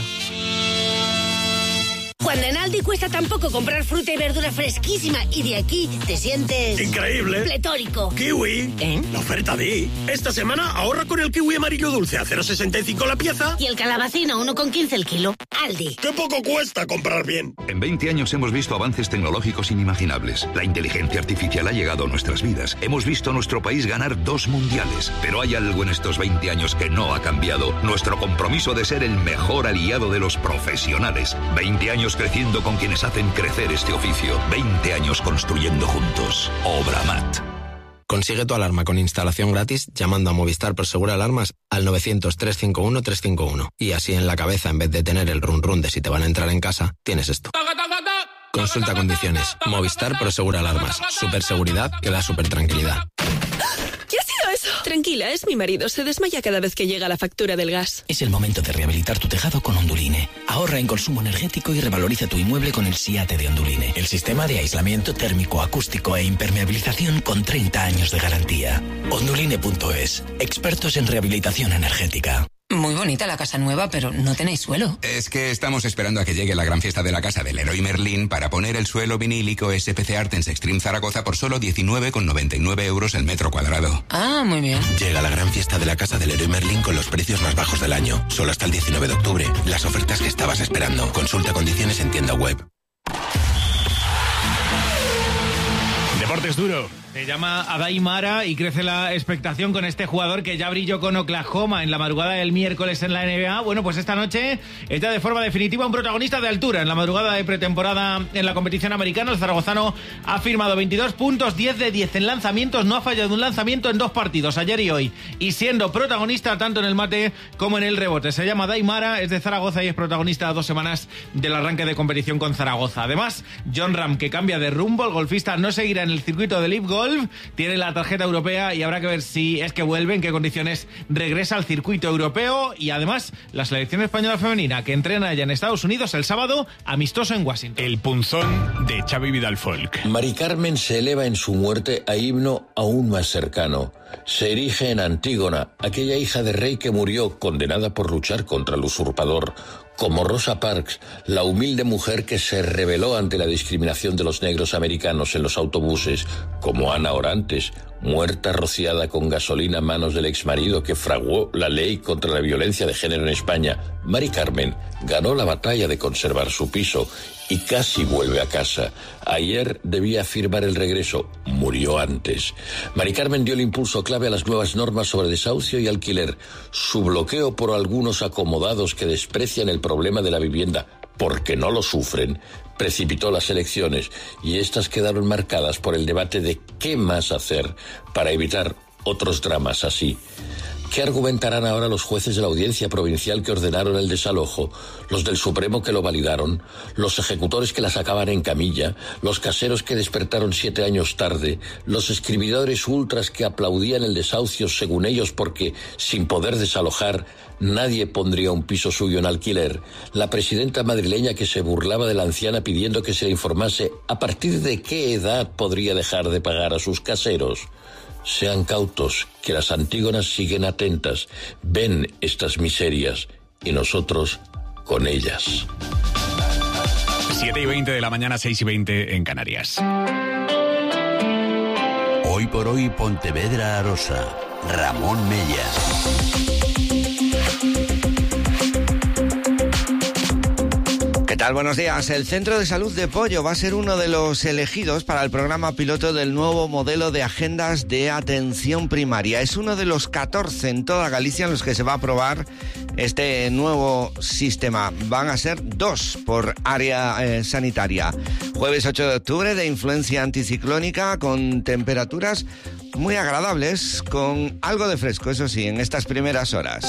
S16: Cuando en Aldi cuesta tan poco comprar fruta y verdura fresquísima y de aquí te sientes...
S19: ¡increíble!
S16: ¡Pletórico!
S19: ¡Kiwi! La oferta de... Esta semana ahorra con el kiwi amarillo dulce a 0,65 la pieza.
S16: Y el calabacín a 1,15 el kilo.
S1: Aldi.
S19: ¡Qué poco cuesta comprar bien!
S3: En 20 años hemos visto avances tecnológicos inimaginables. La inteligencia artificial ha llegado a nuestras vidas. Hemos visto a nuestro país ganar 2 mundiales. Pero hay algo en estos 20 años que no ha cambiado. Nuestro compromiso de ser el mejor aliado de los profesionales. 20 años creciendo con quienes hacen crecer este oficio. 20 años construyendo juntos. Obramat.
S4: Consigue tu alarma con instalación gratis llamando a Movistar Prosegur Alarmas al 900-351-351. Y así en la cabeza, en vez de tener el run run de si te van a entrar en casa, tienes esto. Consulta condiciones. Movistar Prosegur Alarmas. Superseguridad que da super tranquilidad.
S5: ¿Qué ha sido eso? Tranquila, es mi marido. Se desmaya cada vez que llega la factura del gas.
S6: Es el momento de rehabilitar tu tejado con Onduline. Ahorra en consumo energético y revaloriza tu inmueble con el SIATE de Onduline. El sistema de aislamiento térmico, acústico e impermeabilización con 30 años de garantía. Onduline.es. Expertos en rehabilitación energética.
S7: Muy bonita la casa nueva, pero no tenéis suelo.
S8: Es que estamos esperando a que llegue la gran fiesta de la casa del Leroy Merlin para poner el suelo vinílico SPC Artens Extreme Zaragoza por solo 19,99 euros el metro cuadrado.
S7: Ah, muy bien.
S8: Llega la gran fiesta de la casa del Leroy Merlin con los precios más bajos del año. Solo hasta el 19 de octubre. Las ofertas que estabas esperando. Consulta condiciones en tienda web.
S24: Deportes duro. Se llama Adai Mara y crece la expectación con este jugador que ya brilló con Oklahoma en la madrugada del miércoles en la NBA. Bueno, pues esta noche está de forma definitiva un protagonista de altura. En la madrugada de pretemporada en la competición americana, el zaragozano ha firmado 22 puntos, 10 de 10 en lanzamientos. No ha fallado un lanzamiento en 2 partidos, ayer y hoy. Y siendo protagonista tanto en el mate como en el rebote. Se llama Adai Mara, es de Zaragoza y es protagonista a 2 semanas del arranque de competición con Zaragoza. Además, Jon Rahm, que cambia de rumbo, el golfista no seguirá en el circuito de LIV Golf. Tiene la tarjeta europea y habrá que ver si es que vuelve, en qué condiciones regresa al circuito europeo. Y además, la selección española femenina que entrena allá en Estados Unidos el sábado, amistoso en Washington.
S2: El punzón de Xavi Vidal Folk.
S25: Mari Carmen se eleva en su muerte a himno aún más cercano. Se erige en Antígona, aquella hija de rey que murió condenada por luchar contra el usurpador, como Rosa Parks, la humilde mujer que se rebeló ante la discriminación de los negros americanos en los autobuses, como Ana Orantes, muerta rociada con gasolina a manos del exmarido que fraguó la ley contra la violencia de género en España. Mari Carmen ganó la batalla de conservar su piso y casi vuelve a casa. Ayer debía firmar el regreso, murió antes. Mari Carmen dio el impulso clave a las nuevas normas sobre desahucio y alquiler. Su bloqueo por algunos acomodados que desprecian el problema de la vivienda porque no lo sufren, precipitó las elecciones y estas quedaron marcadas por el debate de qué más hacer para evitar otros dramas así. ¿Qué argumentarán ahora los jueces de la Audiencia Provincial que ordenaron el desalojo, los del Supremo que lo validaron, los ejecutores que la sacaban en camilla, los caseros que despertaron 7 años tarde, los escribidores ultras que aplaudían el desahucio según ellos porque, sin poder desalojar, nadie pondría un piso suyo en alquiler, la presidenta madrileña que se burlaba de la anciana pidiendo que se le informase a partir de qué edad podría dejar de pagar a sus caseros? Sean cautos, que las Antígonas siguen atentas, ven estas miserias y nosotros con ellas.
S2: 7:20 de la mañana, 6:20 en Canarias.
S26: Hoy por hoy, Pontevedra Arosa. Ramón Mella.
S27: ¿Qué tal? Buenos días. El Centro de Salud de Pollo va a ser uno de los elegidos para el programa piloto del nuevo modelo de agendas de atención primaria. Es uno de los 14 en toda Galicia en los que se va a probar este nuevo sistema. Van a ser 2 por área sanitaria. Jueves 8 de octubre, de influencia anticiclónica, con temperaturas muy agradables, con algo de fresco, eso sí, en estas primeras horas.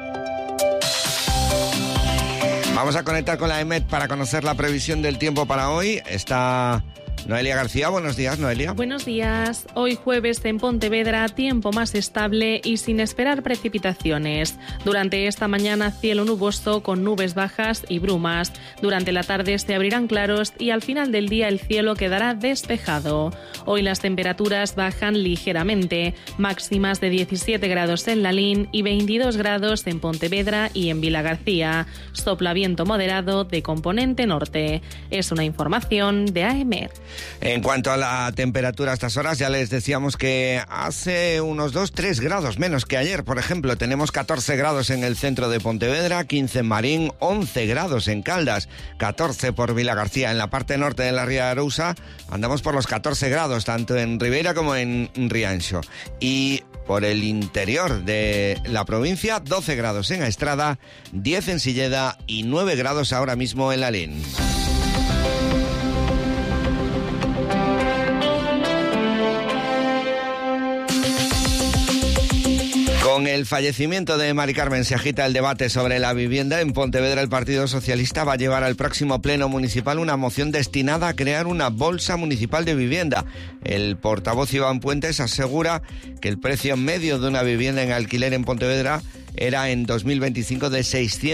S27: Vamos a conectar con la EMET para conocer la previsión del tiempo para hoy. Está Noelia García. Buenos días, Noelia.
S28: Buenos días. Hoy jueves en Pontevedra, tiempo más estable y sin esperar precipitaciones. Durante esta mañana, cielo nuboso con nubes bajas y brumas. Durante la tarde se abrirán claros y al final del día el cielo quedará despejado. Hoy las temperaturas bajan ligeramente, máximas de 17 grados en Lalín y 22 grados en Pontevedra y en Vilagarcía. Sopla viento moderado de componente norte. Es una información de AEMET.
S27: En cuanto a la temperatura a estas horas, ya les decíamos que hace unos 2-3 grados menos que ayer. Por ejemplo, tenemos 14 grados en el centro de Pontevedra, 15 en Marín, 11 grados en Caldas, 14 por Vilagarcía. En la parte norte de la Ría de Arousa andamos por los 14 grados, tanto en Ribeira como en Rianxo. Y por el interior de la provincia, 12 grados en Estrada, 10 en Silleda y 9 grados ahora mismo en Lalín. Con el fallecimiento de Mari Carmen se agita el debate sobre la vivienda. En Pontevedra el Partido Socialista va a llevar al próximo pleno municipal una moción destinada a crear una bolsa municipal de vivienda. El portavoz Iván Puentes asegura que el precio medio de una vivienda en alquiler en Pontevedra era en 2025 de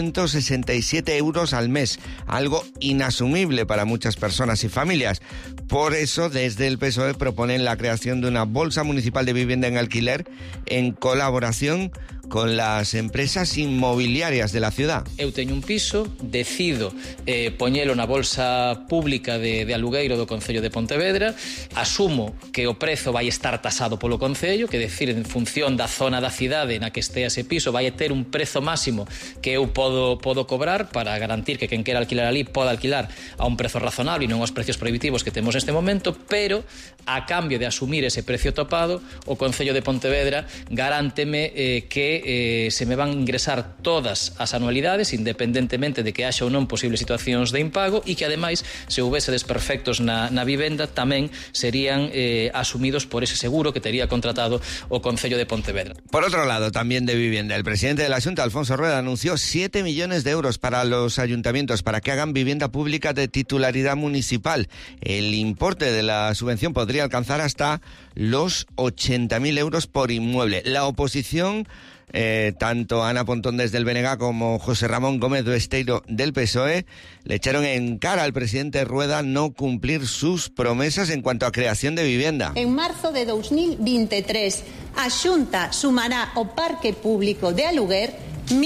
S27: 667 euros al mes, algo inasumible para muchas personas y familias. Por eso, desde el PSOE proponen la creación de una bolsa municipal de vivienda en alquiler en colaboración con las empresas inmobiliarias de la ciudad.
S1: Eu teño un piso, decido poñelo na bolsa pública de alugueiro do Concello de Pontevedra, asumo que o prezo vai estar tasado polo Concello, que decir, en función da zona da cidade na que estea ese piso, vai ter un prezo máximo que eu podo cobrar para garantir que quen quera alquilar ali poda alquilar a un prezo razonable e non aos precios prohibitivos que temos neste momento, pero a cambio de asumir ese precio topado, o Concello de Pontevedra garánteme que se me van a ingresar todas as anualidades, independentemente de que haxa ou non posibles situacións de impago, e que ademais, se houbese desperfectos na vivenda, tamén serían asumidos por ese seguro que tería contratado o Concello de Pontevedra.
S27: Por otro lado, también de vivienda, el presidente de la Xunta, Alfonso Rueda, anunció 7 millones de euros para los ayuntamientos para que hagan vivienda pública de titularidad municipal. El importe de la subvención podría alcanzar hasta los 80.000 euros por inmueble. La oposición, tanto Ana Pontón desde el BNG como José Ramón Gómez Besteiro del PSOE, le echaron en cara al presidente Rueda no cumplir sus promesas en cuanto a creación de vivienda.
S10: En marzo de 2023, a Xunta sumará ao parque público de aluguer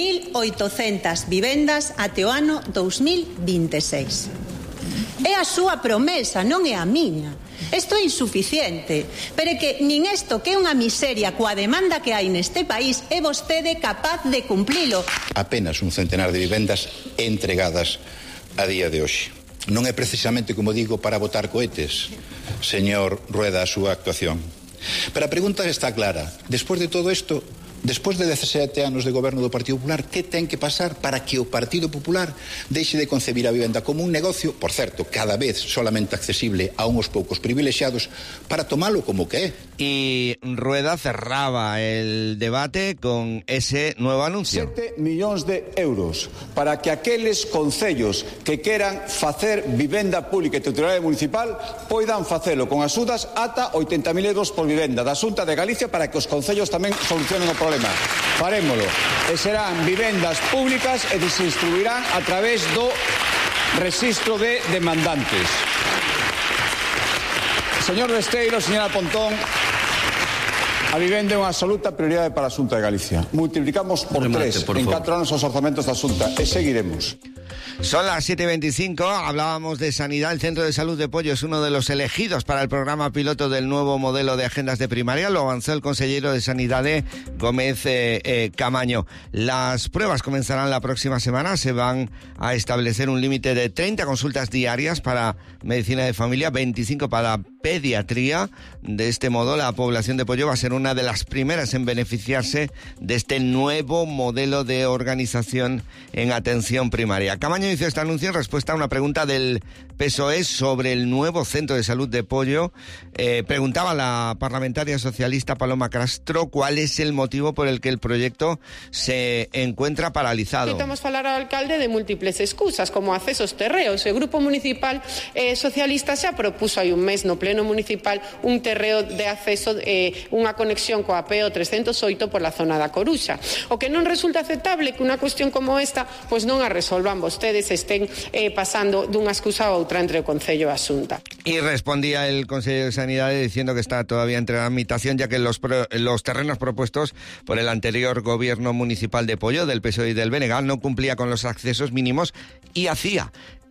S10: 1.800 vivendas até o ano 2026. É a súa promesa, non é a miña. Isto é insuficiente, pero é que nin isto, que é unha miseria coa demanda que hai neste país, é vostede capaz de cumplilo.
S11: Apenas un centenar de vivendas entregadas a día de hoxe. Non é precisamente, como digo, para botar cohetes, señor Rueda, a súa actuación. Pero a pregunta está clara. Despois de todo isto, despois de 17 anos de goberno do Partido Popular, que ten que pasar para que o Partido Popular deixe de concebir a vivenda como un negocio, por certo, cada vez solamente accesible a unos poucos privilexiados, para tomalo como que é?
S27: Y Rueda cerraba el debate con ese nuevo anuncio.
S12: 7 millóns de euros para que aqueles concellos que queran facer vivenda pública e titularidade municipal poidan facelo con axudas ata 80.000 euros por vivenda da Xunta de Galicia, para que os concellos tamén solucionen o problema. Farémolo. E serán vivendas públicas e se distribuirán a través do rexistro de demandantes. Señor Besteiro, señora Pontón, a vivenda é unha absoluta prioridade para a Xunta de Galicia. Multiplicamos por 3 en 4 anos os orzamentos da Xunta e seguiremos.
S27: Son las 7:25, hablábamos de sanidad. El Centro de Salud de Pollo es uno de los elegidos para el programa piloto del nuevo modelo de agendas de primaria. Lo avanzó el consejero de Sanidad Gómez Camaño. Las pruebas comenzarán la próxima semana. Se van a establecer un límite de 30 consultas diarias para medicina de familia, 25 para pediatría. De este modo, la población de Pollo va a ser una de las primeras en beneficiarse de este nuevo modelo de organización en atención primaria. Camaño hizo este anuncio en respuesta a una pregunta del PSOE sobre el nuevo centro de salud de Pollo. Preguntaba la parlamentaria socialista Paloma Castro cuál es el motivo por el que el proyecto se encuentra paralizado.
S13: Intentamos falar ao alcalde de múltiples excusas, como accesos terreos. O Grupo Municipal Socialista xa propuso hai un mes no Pleno Municipal un terreo de acceso, unha conexión coa PO 308 por la zona da Coruxa. O que non resulta aceptable que unha cuestión como esta pois non a resolvan vostedes, estén pasando dunha excusa a outra entre o Concello e a Xunta.
S27: Y respondía el consejero de Sanidad diciendo que está todavía en tramitación, ya que los terrenos propuestos por el anterior gobierno municipal de Pollo, del PSOE y del BNG, no cumplía con los accesos mínimos y hacía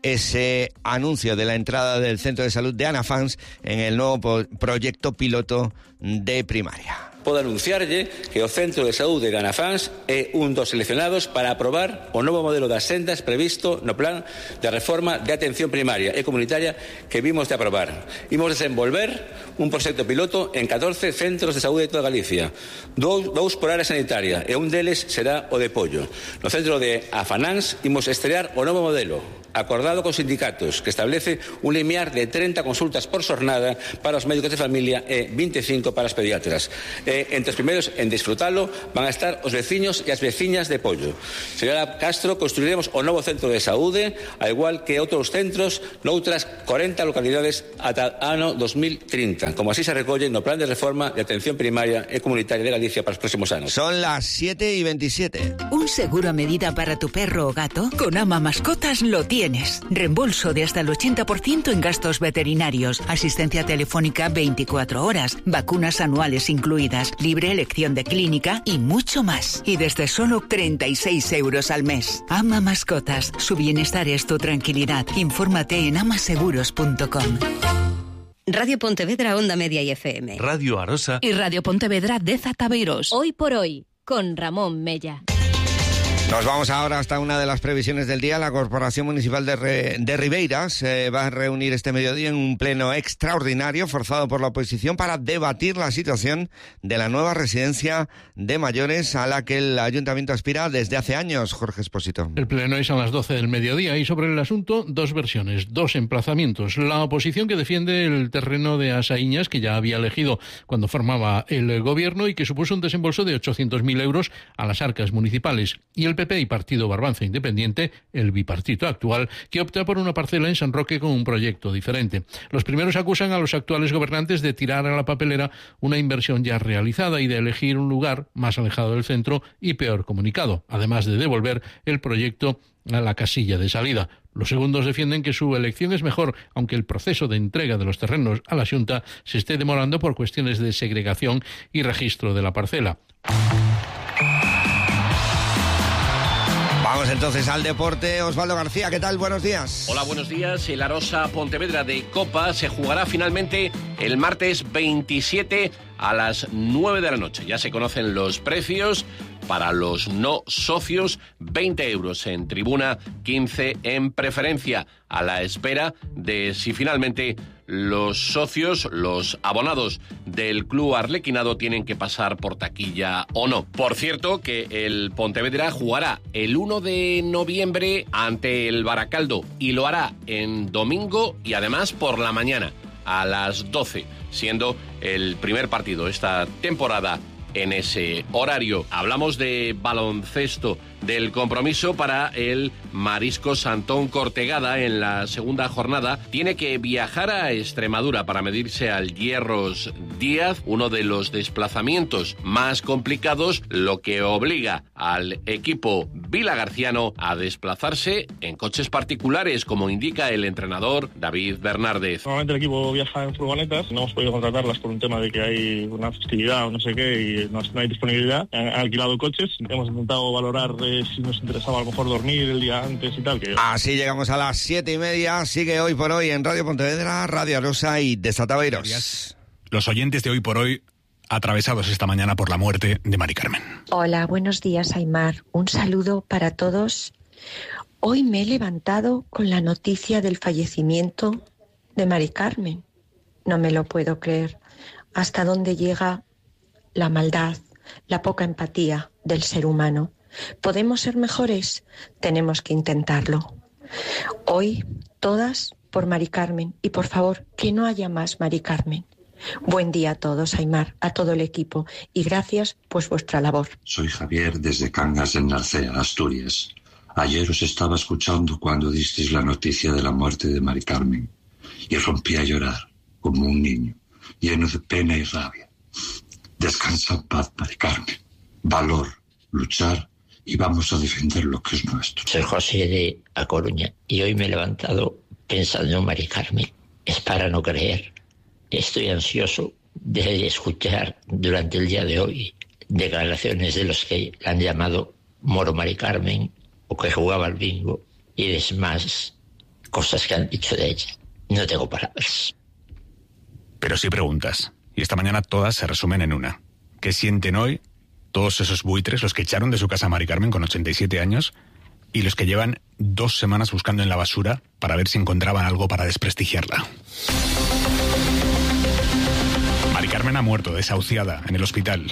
S27: ese anuncio de la entrada del Centro de Salud de Anafans en el nuevo proyecto piloto de primaria.
S14: Podo anunciarlle que o Centro de Saúde de Anafans é un dos seleccionados para aprobar o novo modelo das sendas previsto no plan de reforma de atención primaria e comunitaria que vimos de aprobar. Imos desenvolver un proxecto piloto en 14 centros de saúde de toda Galicia, dous por área sanitaria, e un deles será o de Pollo. No centro de Afanáns imos estrear o novo modelo, acordado cos sindicatos, que establece un limiar de 30 consultas por xornada para os médicos de familia e 25 para os pediatras. Entre os primeiros en disfrutalo van a estar os veciños e as veciñas de Pollo. Señora Castro, construiremos o novo centro de saúde, ao igual que outros centros noutras 40 localidades ata ano 2030, como así se recolle no plan de reforma de atención primaria e comunitaria de Galicia para os próximos anos.
S27: Son las 7:27.
S15: ¿Un seguro a medida para tu perro o gato? Con Ama Mascotas lo tienes. Reembolso de hasta el 80% en gastos veterinarios, asistencia telefónica 24 horas, vacunas anuales incluidas, libre elección de clínica y mucho más. Y desde solo 36 euros al mes. Ama Mascotas. Su bienestar es tu tranquilidad. Infórmate en amaseguros.com.
S17: Radio Pontevedra, Onda Media y FM.
S18: Radio Arosa.
S17: Y Radio Pontevedra de Zataveiros. Hoy por hoy, con Ramón Mella.
S27: Nos vamos ahora hasta una de las previsiones del día. La Corporación Municipal de Ribeiras va a reunir este mediodía en un pleno extraordinario forzado por la oposición para debatir la situación de la nueva residencia de mayores a la que el Ayuntamiento aspira desde hace años. Jorge Expósito.
S20: El pleno es a las 12 del mediodía y sobre el asunto dos versiones, dos emplazamientos. La oposición que defiende el terreno de Asaiñas, que ya había elegido cuando formaba el gobierno y que supuso un desembolso de 800.000 euros a las arcas municipales. Y el PP y Partido Barbanza Independiente, el bipartito actual, que opta por una parcela en San Roque con un proyecto diferente. Los primeros acusan a los actuales gobernantes de tirar a la papelera una inversión ya realizada y de elegir un lugar más alejado del centro y peor comunicado, además de devolver el proyecto a la casilla de salida. Los segundos defienden que su elección es mejor, aunque el proceso de entrega de los terrenos a la Xunta se esté demorando por cuestiones de segregación y registro de la parcela.
S27: Vamos entonces al deporte. Osvaldo García, ¿qué tal? Buenos días.
S21: Hola, buenos días. El Arosa Pontevedra de Copa se jugará finalmente el martes 27 a las 9 de la noche. Ya se conocen los precios. Para los no socios, 20 euros en tribuna, 15 en preferencia, a la espera de si finalmente los socios, los abonados del club arlequinado tienen que pasar por taquilla o no. Por cierto, que el Pontevedra jugará el 1 de noviembre ante el Baracaldo y lo hará en domingo y además por la mañana a las 12, siendo el primer partido esta temporada en ese horario. Hablamos de baloncesto, del compromiso para el Mariscos Antón Cortegada en la segunda jornada. Tiene que viajar a Extremadura para medirse al Hierros Díaz, uno de los desplazamientos más complicados, lo que obliga al equipo vilagarciano a desplazarse en coches particulares, como indica el entrenador David Bernárdez.
S22: Normalmente el equipo viaja en furgonetas, no hemos podido contratarlas por un tema de que hay una festividad o no sé qué y no hay disponibilidad. Han alquilado coches, hemos intentado valorar si nos interesaba a lo mejor dormir el día antes y tal.
S27: Así llegamos a las 7:30. Sigue Hoy por Hoy en Radio Pontevedra, Radio Arosa y Desataveiros.
S2: Los oyentes de Hoy por Hoy atravesados esta mañana por la muerte de Mari Carmen.
S23: Hola, buenos días, Aimar. Un saludo para todos. Hoy me he levantado con la noticia del fallecimiento de Mari Carmen. No me lo puedo creer. ¿Hasta dónde llega la maldad, la poca empatía del ser humano? ¿Podemos ser mejores? Tenemos que intentarlo. Hoy, todas por Mari Carmen. Y por favor, que no haya más Mari Carmen. Buen día a todos, Aimar, a todo el equipo. Y gracias por vuestra labor.
S29: Soy Javier desde Cangas en Narcea, Asturias. Ayer os estaba escuchando cuando disteis la noticia de la muerte de Mari Carmen. Y rompí a llorar, como un niño, lleno de pena y rabia. Descansa en paz, Mari Carmen. Valor, luchar y vamos a defender lo que es nuestro.
S30: Soy José de A Coruña y hoy me he levantado pensando en Mari Carmen. Es para no creer. Estoy ansioso de escuchar durante el día de hoy declaraciones de los que la han llamado Moro Mari Carmen o que jugaba al bingo y demás cosas que han dicho de ella. No tengo palabras.
S2: Pero sí preguntas. Y esta mañana todas se resumen en una. ¿Qué sienten hoy todos esos buitres, los que echaron de su casa a Mari Carmen con 87 años y los que llevan 2 semanas buscando en la basura para ver si encontraban algo para desprestigiarla? Mari Carmen ha muerto desahuciada en el hospital.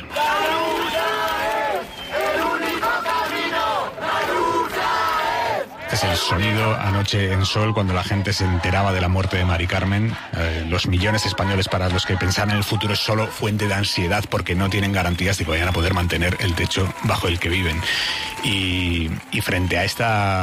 S2: Es el sonido anoche en Sol cuando la gente se enteraba de la muerte de Mari Carmen. Los millones españoles para los que pensaban en el futuro es solo fuente de ansiedad porque no tienen garantías de que vayan a poder mantener el techo bajo el que viven. Y frente a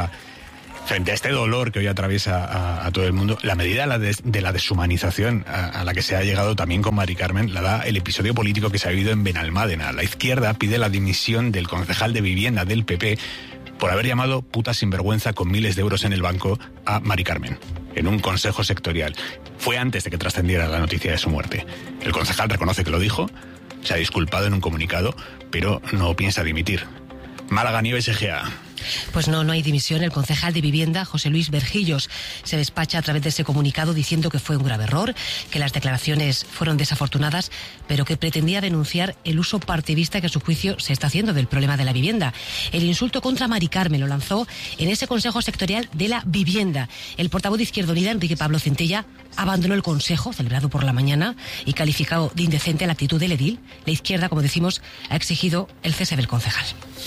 S2: este dolor que hoy atraviesa a todo el mundo, la medida de la deshumanización a la que se ha llegado también con Mari Carmen la da el episodio político que se ha vivido en Benalmádena. La izquierda pide la dimisión del concejal de vivienda del PP por haber llamado puta sinvergüenza con miles de euros en el banco a Mari Carmen, en un consejo sectorial. Fue antes de que trascendiera la noticia de su muerte. El concejal reconoce que lo dijo, se ha disculpado en un comunicado, pero no piensa dimitir. Málaga Nieves Egea.
S3: Pues no hay dimisión. El concejal de vivienda, José Luis Berjillos, se despacha a través de ese comunicado diciendo que fue un grave error, que las declaraciones fueron desafortunadas, pero que pretendía denunciar el uso partidista que a su juicio se está haciendo del problema de la vivienda. El insulto contra Mari Carmen lo lanzó en ese Consejo Sectorial de la Vivienda. El portavoz de Izquierda Unida, Enrique Pablo Centella, abandonó el consejo, celebrado por la mañana, y calificado de indecente la actitud del edil. La izquierda, como decimos, ha exigido el cese del concejal.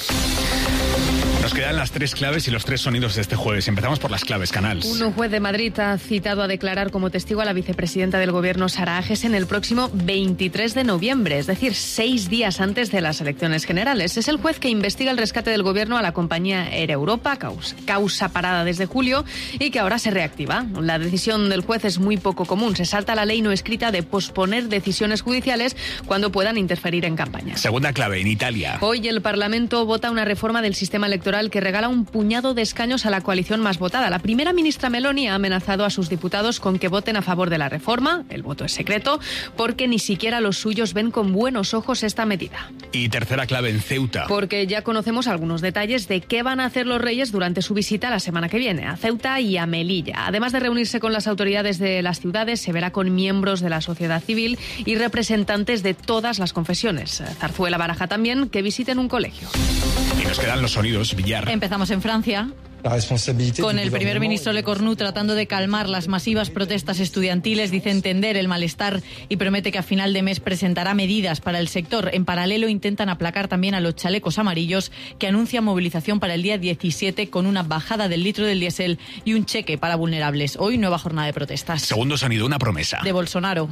S2: Nos quedan las 3 claves y los 3 sonidos de este jueves. Empezamos por las claves, Canals.
S28: Un juez de Madrid ha citado a declarar como testigo a la vicepresidenta del Gobierno, Sara Agesen, el próximo 23 de noviembre, es decir, 6 días antes de las elecciones generales. Es el juez que investiga el rescate del Gobierno a la compañía Air Europa, causa parada desde julio y que ahora se reactiva. La decisión del juez es muy poco común. Se salta la ley no escrita de posponer decisiones judiciales cuando puedan interferir en campañas.
S2: Segunda clave, en Italia.
S28: Hoy el Parlamento vota una reforma del sistema electoral que regala un puñado de escaños a la coalición más votada. La primera ministra Meloni ha amenazado a sus diputados con que voten a favor de la reforma. El voto es secreto porque ni siquiera los suyos ven con buenos ojos esta medida.
S2: Y tercera clave, en Ceuta.
S28: Porque ya conocemos algunos detalles de qué van a hacer los reyes durante su visita la semana que viene a Ceuta y a Melilla. Además de reunirse con las autoridades de las ciudades, se verá con miembros de la sociedad civil y representantes de todas las confesiones. Zarzuela baraja también que visiten un colegio.
S2: Y nos quedan los sonidos, Villar.
S4: Empezamos en Francia, con el primer ministro Le Cornu tratando de calmar las masivas protestas estudiantiles. Dice entender el malestar y promete que a final de mes presentará medidas para el sector. En paralelo intentan aplacar también a los chalecos amarillos, que anuncian movilización para el día 17 con una bajada del litro del diésel y un cheque para vulnerables. Hoy nueva jornada de protestas.
S2: Segundo sonido, una promesa
S4: de Bolsonaro,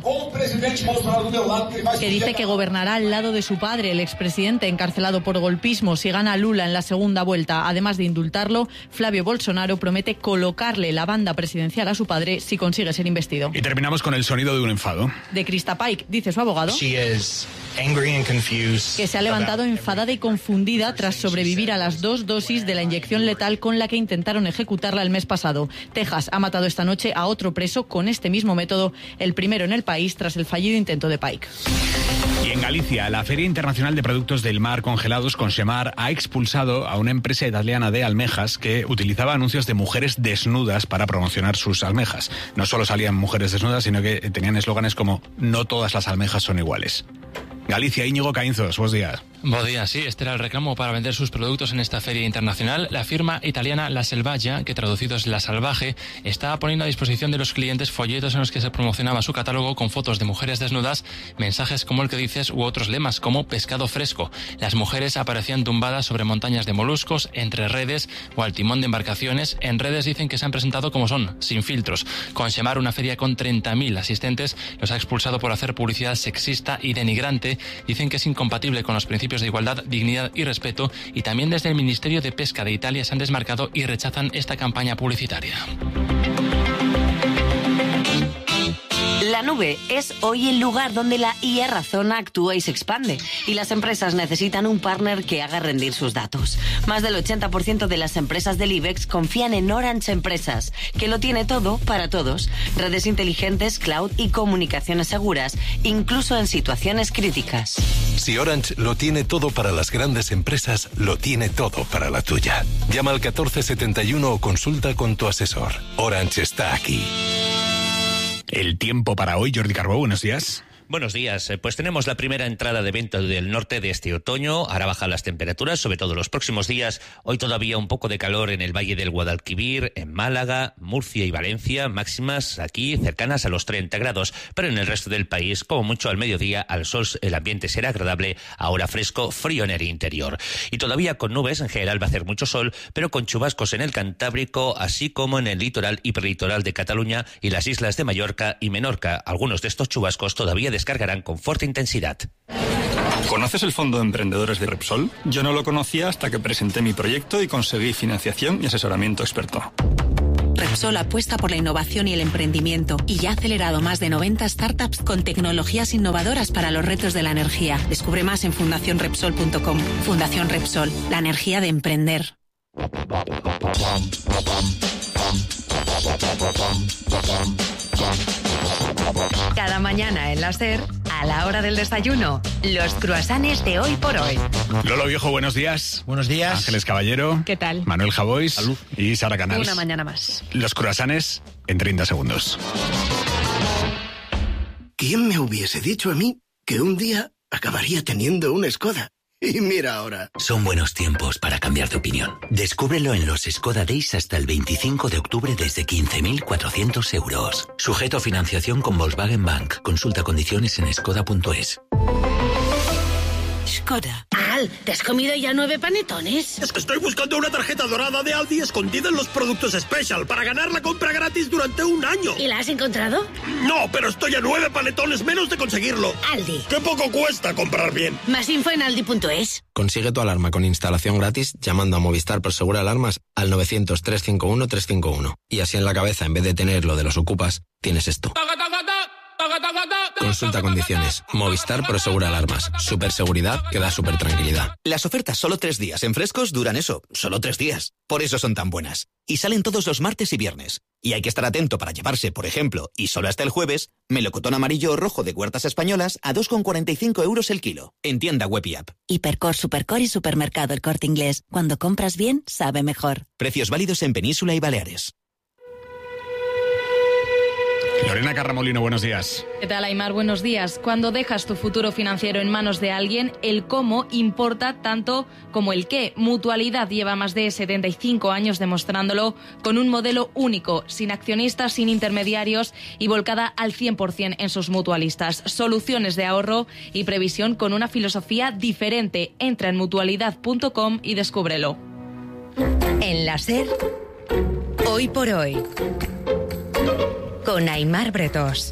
S4: que dice que gobernará al lado de su padre, el expresidente encarcelado por golpismo, si gana Lula en la segunda vuelta. Además de indultarlo, Flavio Bolsonaro promete colocarle la banda presidencial a su padre si consigue ser investido.
S2: Y terminamos con el sonido de un enfado.
S4: De Krista Paik, dice su abogado, que se ha levantado enfadada y confundida tras sobrevivir a las 2 dosis de la inyección letal con la que intentaron ejecutarla el mes pasado. Texas ha matado esta noche a otro preso con este mismo método, el primero en el país tras el fallido intento de Paik.
S2: Y en Galicia, la Feria Internacional de Productos del Mar Congelados, Consemar, ha expulsado a una empresa italiana de almejas que utilizaba anuncios de mujeres desnudas para promocionar sus almejas. No solo salían mujeres desnudas, sino que tenían eslóganes como "no todas las almejas son iguales". Galicia, Íñigo Caínzos, buenos días.
S5: Buenos días, sí, este era el reclamo para vender sus productos en esta feria internacional. La firma italiana La Selvaggia, que traducido es La Salvaje, estaba poniendo a disposición de los clientes folletos en los que se promocionaba su catálogo con fotos de mujeres desnudas, mensajes como el que dices u otros lemas como pescado fresco. Las mujeres aparecían tumbadas sobre montañas de moluscos, entre redes o al timón de embarcaciones. En redes dicen que se han presentado como son, sin filtros. Consemar, una feria con 30.000 asistentes, los ha expulsado por hacer publicidad sexista y denigrante. Dicen que es incompatible con los principios de igualdad, dignidad y respeto, y también desde el Ministerio de Pesca de Italia se han desmarcado y rechazan esta campaña publicitaria.
S6: La nube es hoy el lugar donde la IA razona, actúa y se expande, y las empresas necesitan un partner que haga rendir sus datos. Más del 80% de las empresas del IBEX confían en Orange Empresas, que lo tiene todo para todos. Redes inteligentes, cloud y comunicaciones seguras, incluso en situaciones críticas.
S7: Si Orange lo tiene todo para las grandes empresas, lo tiene todo para la tuya. Llama al 1471 o consulta con tu asesor. Orange está aquí.
S2: El tiempo para hoy, Jordi Carbó, buenos días.
S8: Buenos días. Pues tenemos la primera entrada de viento del norte de este otoño. Ahora bajan las temperaturas, sobre todo los próximos días. Hoy todavía un poco de calor en el Valle del Guadalquivir, en Málaga, Murcia y Valencia. Máximas aquí cercanas a los 30 grados. Pero en el resto del país, como mucho al mediodía, al sol el ambiente será agradable. Ahora fresco, frío en el interior. Y todavía con nubes, en general va a hacer mucho sol, pero con chubascos en el Cantábrico, así como en el litoral y prelitoral de Cataluña y las islas de Mallorca y Menorca. Algunos de estos chubascos todavía descargarán con fuerte intensidad.
S9: ¿Conoces el Fondo de Emprendedores de Repsol? Yo no lo conocía hasta que presenté mi proyecto y conseguí financiación y asesoramiento experto.
S16: Repsol apuesta por la innovación y el emprendimiento y ya ha acelerado más de 90 startups con tecnologías innovadoras para los retos de la energía. Descubre más en fundacionrepsol.com. Fundación Repsol, la energía de emprender.
S18: Cada mañana en la SER, a la hora del desayuno, los cruasanes de hoy por hoy.
S2: Lolo Viejo, buenos días.
S19: Buenos días.
S2: Ángeles Caballero.
S18: ¿Qué tal?
S2: Manuel Javois.
S19: Salud.
S2: Y Sara Canals.
S18: Una mañana más.
S2: Los cruasanes en 30 segundos.
S24: ¿Quién me hubiese dicho a mí que un día acabaría teniendo una Skoda? Y mira ahora.
S25: Son buenos tiempos para cambiar de opinión. Descúbrelo en los Skoda Days hasta el 25 de octubre desde 15.400 euros. Sujeto a financiación con Volkswagen Bank. Consulta condiciones en skoda.es.
S16: Skoda. Al, ¿te has comido ya 9 panetones?
S26: Es que estoy buscando una tarjeta dorada de Aldi escondida en los productos Special para ganar la compra gratis durante un año.
S16: ¿Y la has encontrado?
S26: No, pero estoy a 9 panetones menos de conseguirlo.
S16: Aldi.
S26: ¡Qué poco cuesta comprar bien!
S16: Más info en aldi.es.
S31: Consigue tu alarma con instalación gratis llamando a Movistar Prosegur Alarmas al 900-351-351. Y así en la cabeza, en vez de tener lo de los ocupas, tienes esto. Consulta condiciones. Movistar Prosegur Alarmas. Superseguridad que da super tranquilidad.
S32: Las ofertas solo 3 días en Frescos duran eso, solo 3 días. Por eso son tan buenas. Y salen todos los martes y viernes. Y hay que estar atento para llevarse, por ejemplo, y solo hasta el jueves, melocotón amarillo o rojo de Huertas Españolas a 2,45 euros el kilo. En tienda web y app.
S16: Hipercor, Supercor y Supermercado El Corte Inglés. Cuando compras bien, sabe mejor.
S32: Precios válidos en Península y Baleares.
S2: Lorena Carramolino, buenos días.
S4: ¿Qué tal, Aymar? Buenos días. Cuando dejas tu futuro financiero en manos de alguien, el cómo importa tanto como el qué. Mutualidad lleva más de 75 años demostrándolo con un modelo único, sin accionistas, sin intermediarios y volcada al 100% en sus mutualistas. Soluciones de ahorro y previsión con una filosofía diferente. Entra en mutualidad.com y descúbrelo.
S18: En la SER, hoy por hoy, con Aymar Bretos.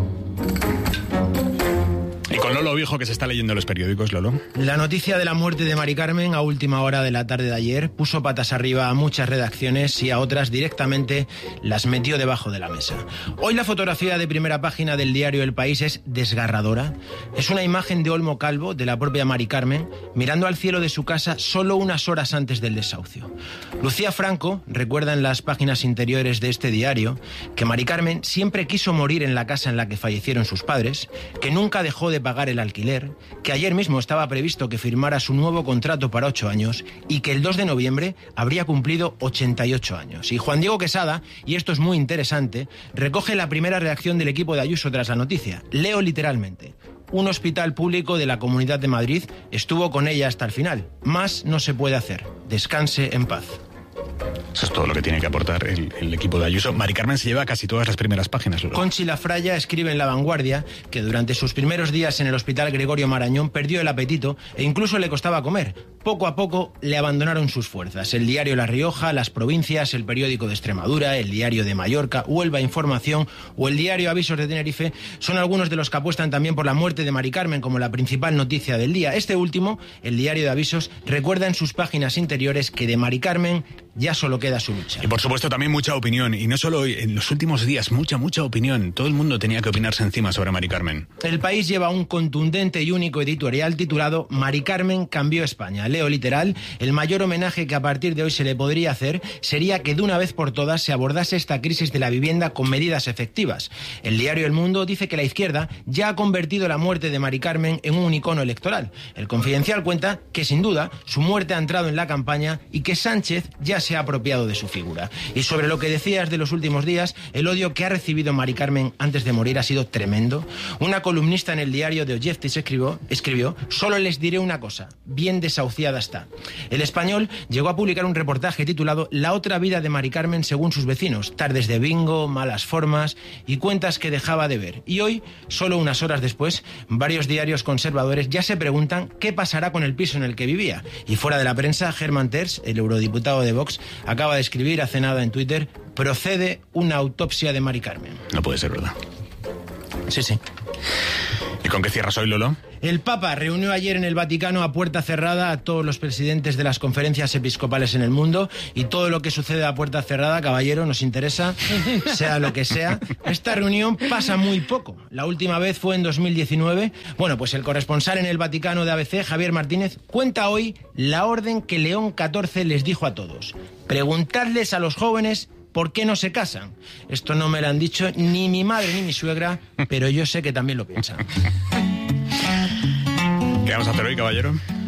S2: Y con Lolo Viejo, que se está leyendo los periódicos, Lolo.
S19: La noticia de la muerte de Mari Carmen a última hora de la tarde de ayer puso patas arriba a muchas redacciones y a otras directamente las metió debajo de la mesa. Hoy la fotografía de primera página del diario El País es desgarradora. Es una imagen de Olmo Calvo, de la propia Mari Carmen, mirando al cielo de su casa solo unas horas antes del desahucio. Lucía Franco recuerda en las páginas interiores de este diario que Mari Carmen siempre quiso morir en la casa en la que fallecieron sus padres, que nunca dejó de pagar el alquiler, que ayer mismo estaba previsto que firmara su nuevo contrato para 8 años y que el 2 de noviembre habría cumplido 88 años. Y Juan Diego Quesada, y esto es muy interesante, recoge la primera reacción del equipo de Ayuso tras la noticia. Leo literalmente: un hospital público de la Comunidad de Madrid estuvo con ella hasta el final. Más no se puede hacer. Descanse en paz.
S2: Eso es todo lo que tiene que aportar el equipo de Ayuso. Mari Carmen se lleva casi todas las primeras páginas. Lolo.
S19: Conchi Lafraya escribe en La Vanguardia que durante sus primeros días en el Hospital Gregorio Marañón perdió el apetito e incluso le costaba comer. Poco a poco le abandonaron sus fuerzas. El diario La Rioja, Las Provincias, el periódico de Extremadura, el diario de Mallorca, Huelva Información o el diario Avisos de Tenerife son algunos de los que apuestan también por la muerte de Mari Carmen como la principal noticia del día. Este último, el diario de Avisos, recuerda en sus páginas interiores que de Mari Carmen ya solo queda su lucha.
S2: Y por supuesto también mucha opinión, y no solo hoy, en los últimos días, mucha opinión. Todo el mundo tenía que opinarse encima sobre Mari Carmen.
S19: El País lleva un contundente y único editorial titulado Mari Carmen cambió España. Leo literal: el mayor homenaje que a partir de hoy se le podría hacer sería que de una vez por todas se abordase esta crisis de la vivienda con medidas efectivas. El diario El Mundo dice que la izquierda ya ha convertido la muerte de Mari Carmen en un icono electoral. El Confidencial cuenta que sin duda su muerte ha entrado en la campaña y que Sánchez ya se ha apropiado de su figura. Y sobre lo que decías de los últimos días, el odio que ha recibido Mari Carmen antes de morir ha sido tremendo. Una columnista en el diario The Objective escribió: solo les diré una cosa, bien desahuciada está. El Español llegó a publicar un reportaje titulado La otra vida de Mari Carmen según sus vecinos, tardes de bingo, malas formas y cuentas que dejaba de ver. Y hoy, solo unas horas después, varios diarios conservadores ya se preguntan qué pasará con el piso en el que vivía. Y fuera de la prensa, Hermann Tertsch, el eurodiputado de Vox, acaba de escribir hace nada en Twitter: procede una autopsia de Mari Carmen.
S2: No puede ser verdad.
S19: Sí.
S2: ¿Y con qué cierras hoy, Lolo?
S19: El Papa reunió ayer en el Vaticano a puerta cerrada a todos los presidentes de las conferencias episcopales en el mundo, y todo lo que sucede a puerta cerrada, caballero, nos interesa, sea lo que sea. Esta reunión pasa muy poco. La última vez fue en 2019. Bueno, pues el corresponsal en el Vaticano de ABC, Javier Martínez, cuenta hoy la orden que León XIV les dijo a todos: preguntadles a los jóvenes ¿por qué no se casan? Esto no me lo han dicho ni mi madre ni mi suegra, pero yo sé que también lo piensan.
S2: ¿Qué vamos a hacer hoy, caballero?